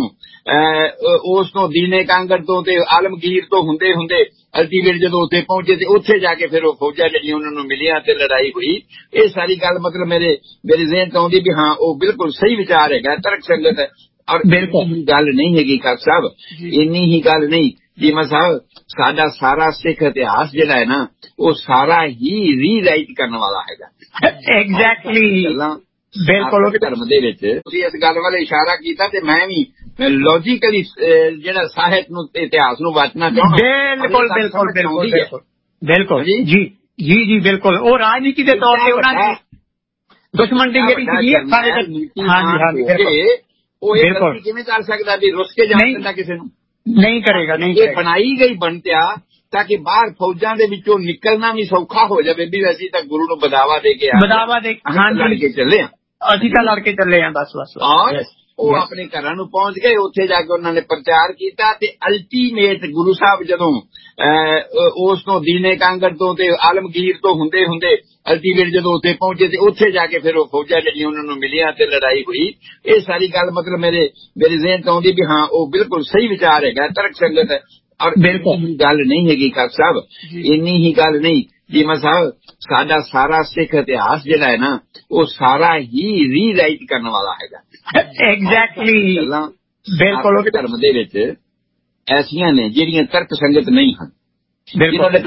ਉਸ ਤੋਂ ਦੀਨੇ ਕਾਂਗੜ ਤੋਂ ਤੇ ਆਲਮਗੀਰ ਤੋਂ ਹੁੰਦੇ ਹੁੰਦੇ ਅਲਟੀਮੇਟ ਜਦੋਂ ਉੱਥੇ ਪਹੁੰਚੇ ਤੇ ਉੱਥੇ ਜਾ ਕੇ ਫਿਰ ਉਹ ਫੌਜਾਂ ਜਿਹੜੀਆਂ ਉਹਨਾਂ ਨੂੰ ਮਿਲੀਆਂ ਤੇ ਲੜਾਈ ਹੋਈ। ਇਹ ਸਾਰੀ ਗੱਲ ਮਤਲਬ ਮੇਰੇ ਜ਼ਿਹਨ ਚ ਆਉਂਦੀ ਵੀ ਹਾਂ ਉਹ ਬਿਲਕੁਲ ਸਹੀ ਵਿਚਾਰ ਹੈਗਾ, ਤਰਕ ਸੰਗਤ ਹੈ। ਔਰ ਬਿਲਕੁਲ ਗੱਲ ਨਹੀਂ ਹੈਗੀ ਕਾਕ ਸਾਹਿਬ, ਇੰਨੀ ਹੀ ਗੱਲ ਨਹੀਂ ਜੀਮਾ ਸਾਹਿਬ, ਸਾਡਾ ਸਾਰਾ ਸਿੱਖ ਇਤਿਹਾਸ ਜਿਹੜਾ ਹੈ ਨਾ ਉਹ ਸਾਰਾ ਹੀ ਰੀਰਾਈਟ ਕਰਨ ਵਾਲਾ ਹੈਗਾ। ਐਗਜ਼ੈਕਟਲੀ ਬਿਲਕੁਲ। ਧਰਮ ਦੇ ਵਿੱਚ ਤੁਸੀਂ ਇਸ ਗੱਲ ਵੱਲ ਇਸ਼ਾਰਾ ਕੀਤਾ ਤੇ ਮੈਂ ਵੀ ਲੌਜੀਕਲੀ ਜਿਹੜਾ ਸਾਹਿਤ ਨੂੰ ਇਤਿਹਾਸ ਨੂੰ ਵਾਚਣਾ ਚਾਹੁੰਦਾ। ਬਿਲਕੁਲ ਬਿਲਕੁਲ ਬਿਲਕੁਲ ਬਿਲਕੁਲ ਜੀ ਜੀ ਜੀ ਬਿਲਕੁਲ। ਉਹ ਰਾਜਨੀਤੀ ਦੇ ਤੌਰ ਤੇ ਉਹਨਾਂ ਦੀ ਦੁਸ਼ਮਣ ਦੀ ਜਿਹੜੀ ਸੀਗੀ ਸਾਰੇ। ਹਾਂਜੀ ਹਾਂਜੀ, ਉਹ ਇਹ ਗਲਤੀ ਕਿਵੇਂ ਕਰ ਸਕਦਾ ਵੀ ਰੁੱਸ ਕੇ ਜਾਣ ਦਿੰਦਾ ਕਿਸੇ ਨੂੰ? ਨਹੀਂ ਕਰੇਗਾ। ਨਹੀਂ, ਇਹ ਬਣਾਈ ਗਈ ਬਣਤਿਆ ਤਾਂ ਕਿ ਬਾਹਰ ਫੌਜਾਂ ਦੇ ਵਿੱਚੋਂ ਨਿਕਲਣਾ ਵੀ ਸੌਖਾ ਹੋ ਜਾਵੇ ਵੀ ਅਸੀਂ ਤਾਂ ਗੁਰੂ ਨੂੰ ਬਦਾਵਾ ਦੇ ਕੇ ਲੜ ਕੇ ਚੱਲੇ ਆ, ਅਸੀਂ ਤਾਂ ਲੜ ਕੇ ਚੱਲੇ ਆ ਬਸ ਬਸ। ਔਰ ਉਹ ਆਪਣੇ ਘਰਾਂ ਨੂੰ ਪਹੁੰਚ ਗਏ। ਉੱਥੇ ਜਾ ਕੇ ਉਹਨਾਂ ਨੇ ਪ੍ਰਚਾਰ ਕੀਤਾ ਤੇ ਅਲਟੀਮੇਟ ਗੁਰੂ ਸਾਹਿਬ ਜਦੋਂ ਉਸ ਤੋਂ ਦੀਨੇ ਕਾਂਗੜ ਤੋਂ ਤੇ ਆਲਮਗੀਰ ਤੋਂ ਹੁੰਦੇ ਹੁੰਦੇ ਅਲਟੀਮੇਟ ਜਦੋਂ ਉੱਥੇ ਪਹੁੰਚੇ ਤੇ ਉੱਥੇ ਜਾ ਕੇ ਫਿਰ ਉਹ ਫੌਜਾਂ ਜਿਹੜੀਆਂ ਉਹਨਾਂ ਨੂੰ ਮਿਲੀਆਂ ਤੇ ਲੜਾਈ ਹੋਈ। ਇਹ ਸਾਰੀ ਗੱਲ ਮਤਲਬ ਮੇਰੇ ਜ਼ਿਹਨ ਚ ਆਉਂਦੀ ਵੀ ਹਾਂ ਉਹ ਬਿਲਕੁਲ ਸਹੀ ਵਿਚਾਰ ਹੈਗਾ, ਤਰਕ ਸੰਗਤ ਹੈ। ਔਰ ਬਿਲਕੁਲ ਗੱਲ ਨਹੀਂ ਹੈਗੀ ਖਾਲਸਾ ਸਾਹਿਬ, ਇੰਨੀ ਹੀ ਗੱਲ ਨਹੀਂ ਜੀਮਾ ਸਾਹਿਬ, ਸਾਡਾ ਸਾਰਾ ਸਿੱਖ ਇਤਿਹਾਸ ਜਿਹੜਾ ਹੈ ਨਾ ਉਹ ਸਾਰਾ ਹੀ ਰੀਰਾਈਟ ਕਰਨ ਵਾਲਾ ਹੈਗਾ। ਐਗਜ਼ੈਕਟਲੀ ਗੱਲਾਂ ਬਿਲਕੁਲ ਧਰਮ ਦੇ ਵਿੱਚ ਐਸੀਆਂ ਨੇ ਜਿਹੜੀਆਂ ਤਰਕ ਸੰਗਤ ਨਹੀਂ ਹਨ।